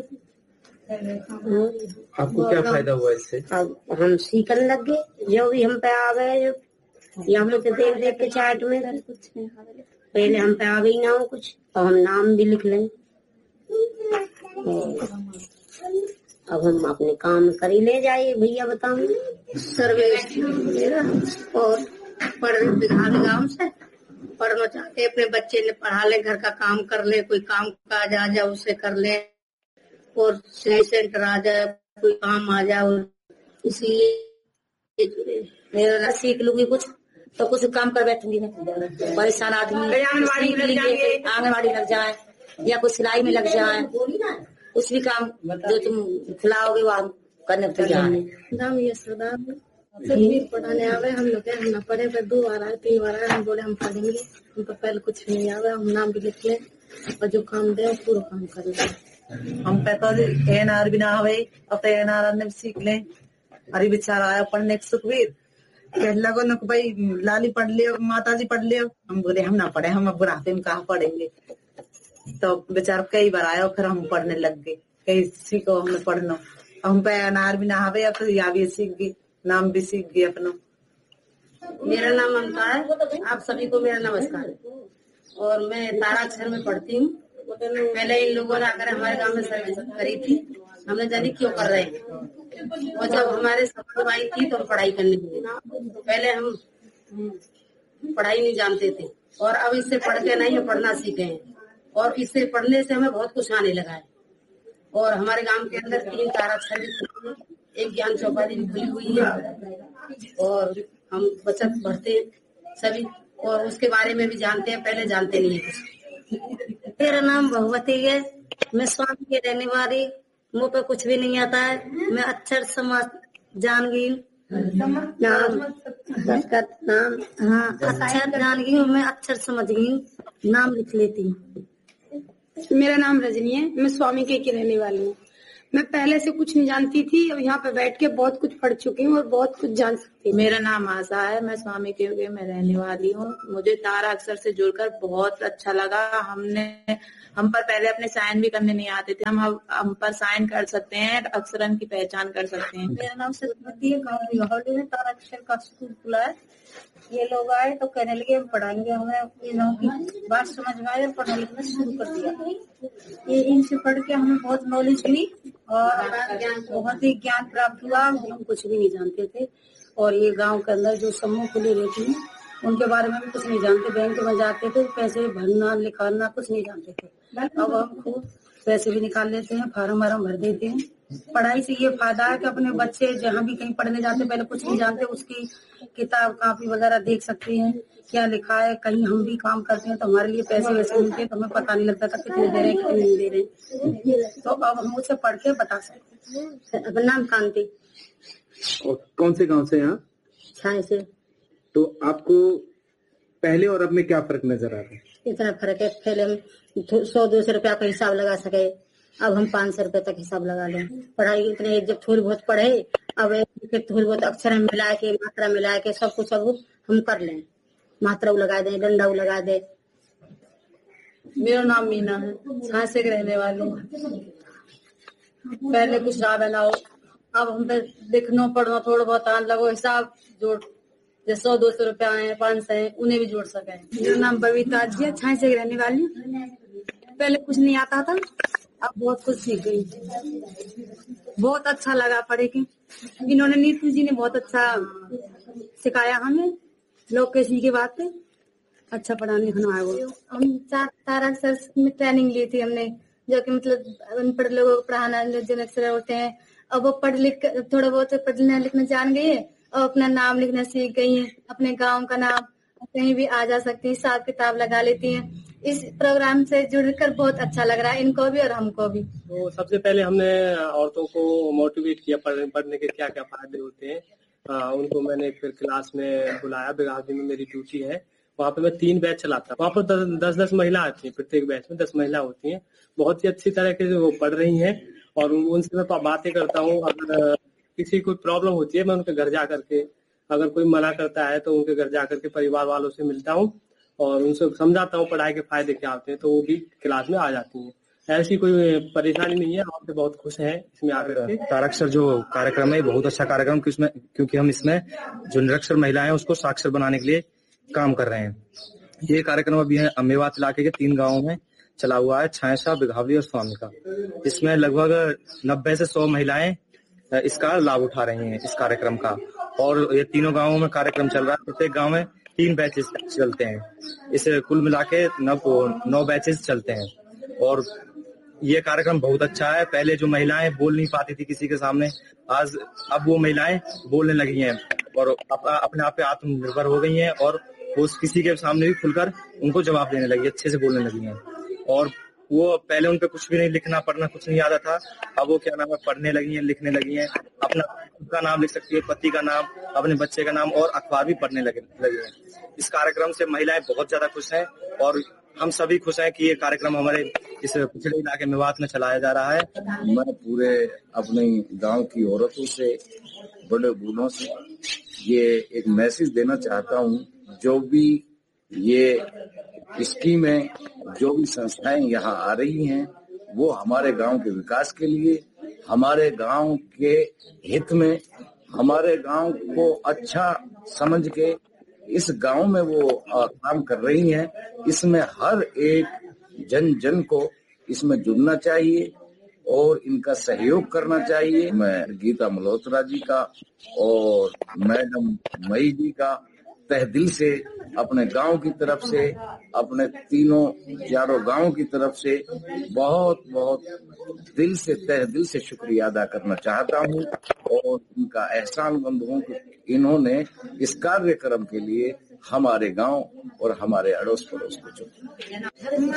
आपको क्या फायदा हुआ इससे? अब हम सीखने लग गए, जो भी हम पे आ गए, यहाँ पे देख देख के चार्ट में पहले हम पे आ गई ना हो कुछ, और हम नाम भी लिख लें। अब हम अपने काम करी ले जाइए भैया, बताऊँ सर्वे मेरा और पढ़ने गाँव से पढ़ना चाहते, अपने बच्चे ने पढ़ा ले, घर का काम कर ले, कोई काम काज आ जाए उसे कर ले, और सेंटर आ जाए, कोई काम आ जाए, इसलिए मेरा सीख लूंगी कुछ तो कुछ काम कर बैठूंगी मैं। परेशान आदमी आंगनबाड़ी लग जाए या कुछ सिलाई में लग जाए, कुछ भी काम जो तुम खिलाओगे वो हम करने को तैयार है। नाम ये सरदार पढ़ाने आवे, हम लोग हम न पढ़े, 2 बार आए 3 बार आए, हम बोले हम पढ़ेंगे, हम तो पहले कुछ नहीं आवे, हम नाम भी लिख ले और जो काम दे पूरा काम कर ले। हम पे तो ANR भी ना आवे, अब तो ANR ने सीख ले। अरे बेचारा आया पढ़ने सुखवीर, कहने लगो न भाई लाली पढ़ लियो, माता जी पढ़ लियो। हम बोले हम ना पढ़े, हम अब बुढ़ापे में कहाँ पढ़ेंगे। तो बेचारा कई बार आया, फिर हम पढ़ने लग गए, कहीं सीखो हमने पढ़ना। हम पे ANR भी ना आवे, अब तो या भी सीख गई, नाम भी सीख गई अपना। मेरा नाम ममता है, आप सभी को मेरा नमस्कार। और मैं ताराक्षर में पढ़ती हूँ। पहले इन लोगों ने आकर हमारे गांव में सर्विस करी थी, हमने जानी क्यों कर रहे हैं, और जब हमारे सब आई थी तो हम पढ़ाई करने लगे। पहले हम पढ़ाई नहीं जानते थे और अब इससे पढ़ के नहीं हम पढ़ना सीखे हैं, और इससे पढ़ने से हमें बहुत कुछ आने लगा है। और हमारे गांव के अंदर 3 ताराक्षर, एक ज्ञान चौपाटी भी खुली हुई है, और हम बचत पढ़ते हैं सभी, और उसके बारे में भी जानते हैं, पहले जानते नहीं है कुछ। मेरा नाम भगवती है, मैं स्वामी के रहने वाली, मुँह पे कुछ भी नहीं आता है, मैं अक्षर समझ जान गई नाम, हाँ अक्षर जान गई हूँ, मैं अक्षर समझ गई हूँ, नाम लिख लेती हूँ। मेरा नाम रजनी है, मैं स्वामी के रहने वाली हूँ। मैं पहले से कुछ नहीं जानती थी, अब यहाँ पे बैठ के बहुत कुछ पढ़ चुकी हूँ और बहुत कुछ जान सकती हूँ। मेरा नाम आशा है, मैं स्वामी के युग में रहने वाली हूँ। मुझे तारा अक्षर से जुड़कर बहुत अच्छा लगा। हम पर पहले अपने साइन भी करने नहीं आते थे, हम पर साइन कर सकते हैं, अक्षरन की पहचान कर सकते हैं। मेरा नाम सरस्वती है, गाँव बिघौली में तारा अक्षर का स्कूल खुला है। ये लोग आए तो कहने लगे हम पढ़ाएंगे, हमें इन लोगों की बात समझ में आई और पढ़ने लिखना शुरू कर दिया। ये इनसे पढ़ के हमें बहुत नॉलेज हुई और बहुत ही ज्ञान प्राप्त हुआ। हम कुछ भी नहीं जानते थे और ये गांव के अंदर जो समूह खुले रहते हैं उनके बारे में भी कुछ नहीं जानते। बैंक में जाते थे, पैसे भरना लिखाना कुछ नहीं जानते थे। अब हम खूब पैसे भी निकाल लेते हैं, फार्म भर देते हैं। पढ़ाई से ये फायदा है कि अपने बच्चे जहाँ भी कहीं पढ़ने जाते पहले कुछ नहीं जानते, उसकी किताब कापी वगैरह देख सकते हैं, क्या लिखा है। कहीं हम भी काम करते हैं तो हमारे लिए पैसे वैसे मिलते हैं तो हमें पता नहीं लगता था कितने दे रहे हैं कितने नहीं दे रहे, तो अब हम उसे पढ़ के बता सकते हैं। अपना नाम कांति। और कौन से गांव से? यहाँ छाए से। तो आपको पहले और अब में क्या फर्क नजर आ रहा है? इतना फर्क है, पहले हम 100-200 रुपया का हिसाब लगा सके, अब हम 500 रुपए तक हिसाब लगा लें। पढ़ाई इतने जब थोड़ी बहुत पढ़े, अब थोड़ी बहुत अक्षर मिला के मात्रा मिला के सब कुछ अब हम कर लें, मात्रा लगा दें, डंडा लगा दे। मेरा नाम मीना है, झांसे के रहने वाले। पहले कुछ ना बनाओ, अब हम लिखना पढ़ना थोड़ा बहुत आने लगो, हिसाब जोड़ जैसे 100-200 रुपया है, 500 है, उन्हें भी जोड़ सके। मेरा नाम बबीता जी है, झांसे के रहने वाली। पहले कुछ नहीं आता था, अब बहुत कुछ सीख गई। बहुत अच्छा लगा पढ़े के। इन्होंने नीतू जी ने बहुत अच्छा सिखाया हमें, लोग कैसी की बातें अच्छा पढ़ाने लिखना है। वो हम तारा अक्षर में ट्रेनिंग ली थी हमने, जो कि मतलब अनपढ़ लोगों को पढ़ाना, जो अक्षर होते हैं। अब वो पढ़ लिख थोड़ा बहुत पढ़ना लिखना जान गई है और अपना नाम लिखना सीख गई है, अपने गाँव का नाम कहीं भी आ जा सकती है, हिसाब किताब लगा लेती हैं। इस प्रोग्राम से जुड़कर बहुत अच्छा लग रहा है इनको भी और हमको भी। तो सबसे पहले हमने औरतों को मोटिवेट किया पढ़ने के क्या क्या फायदे होते हैं। उनको मैंने फिर क्लास में बुलाया, बिघावली में मेरी ड्यूटी है, वहाँ पे मैं 3 बैच चलाता हूँ। वहाँ पर 10-10 महिला आती है, प्रत्येक बैच में 10 महिला होती हैं। बहुत ही अच्छी तरह के वो पढ़ रही हैं और उनसे मैं बातें करता हूँ। अगर किसी कोई प्रॉब्लम होती है मैं उनके घर जा करके, अगर कोई मना करता है तो उनके घर जा करके परिवार वालों से मिलता हूँ और उनसे समझाता हूँ पढ़ाई के फायदे क्या होते हैं, तो वो भी क्लास में आ जाती हैं। ऐसी कोई परेशानी नहीं है, आप बहुत खुश हैं इसमें आकर के। ताराक्षर जो कार्यक्रम है बहुत अच्छा कार्यक्रम, क्योंकि हम इसमें जो निरक्षर महिलाएं हैं उसको साक्षर बनाने के लिए काम कर रहे हैं। ये कार्यक्रम अभी है मेवात इलाके के 3 गाँवों में चला हुआ है, छायसा, बिघावली और स्वामी का। इसमें लगभग 90 से 100 महिलाएं इसका लाभ उठा रही हैं इस कार्यक्रम का। और ये तीनों गाँवों में कार्यक्रम चल रहा है, प्रत्येक गाँव में 3 बैचेस चलते हैं। इसे कुल मिला के 9 बैचेस चलते हैं और ये कार्यक्रम बहुत अच्छा है। पहले जो महिलाएं बोल नहीं पाती थी किसी के सामने, अब वो महिलाएं बोलने लगी हैं और अपने आप पे आत्मनिर्भर हो गई हैं और वो किसी के सामने भी खुलकर उनको जवाब देने लगी, अच्छे से बोलने लगी हैं। और वो पहले उनपे कुछ भी नहीं, लिखना पढ़ना कुछ नहीं आता था, अब वो क्या नाम है पढ़ने लगी हैं, लिखने लगी हैं, अपना खुद का नाम लिख सकती है, पति का नाम, अपने बच्चे का नाम और अखबार भी पढ़ने लगे हैं। इस कार्यक्रम से महिलाएं बहुत ज्यादा खुश हैं और हम सभी खुश हैं कि ये कार्यक्रम हमारे इस पिछड़े इलाके मेवात में चलाया जा रहा है। मैं पूरे अपने गांव की औरतों से, बड़े बूढ़ों से ये एक मैसेज देना चाहता हूँ, जो भी ये स्कीमें, जो भी संस्थाएं यहाँ आ रही हैं, वो हमारे गांव के विकास के लिए, हमारे गांव के हित में, हमारे गांव को अच्छा समझ के इस गांव में वो काम कर रही हैं। इसमें हर एक जन को इसमें जुड़ना चाहिए और इनका सहयोग करना चाहिए। मैं गीता मल्होत्रा जी का और मैडम मई जी का तहे दिल से, अपने गांव की तरफ से, अपने 3 गांव की तरफ से बहुत बहुत दिल से, तहे दिल से शुक्रिया अदा करना चाहता हूं और उनका एहसानमंद हूं कि इन्होंने इस कार्यक्रम के लिए हमारे गांव और हमारे अड़ोस पड़ोस को चुना।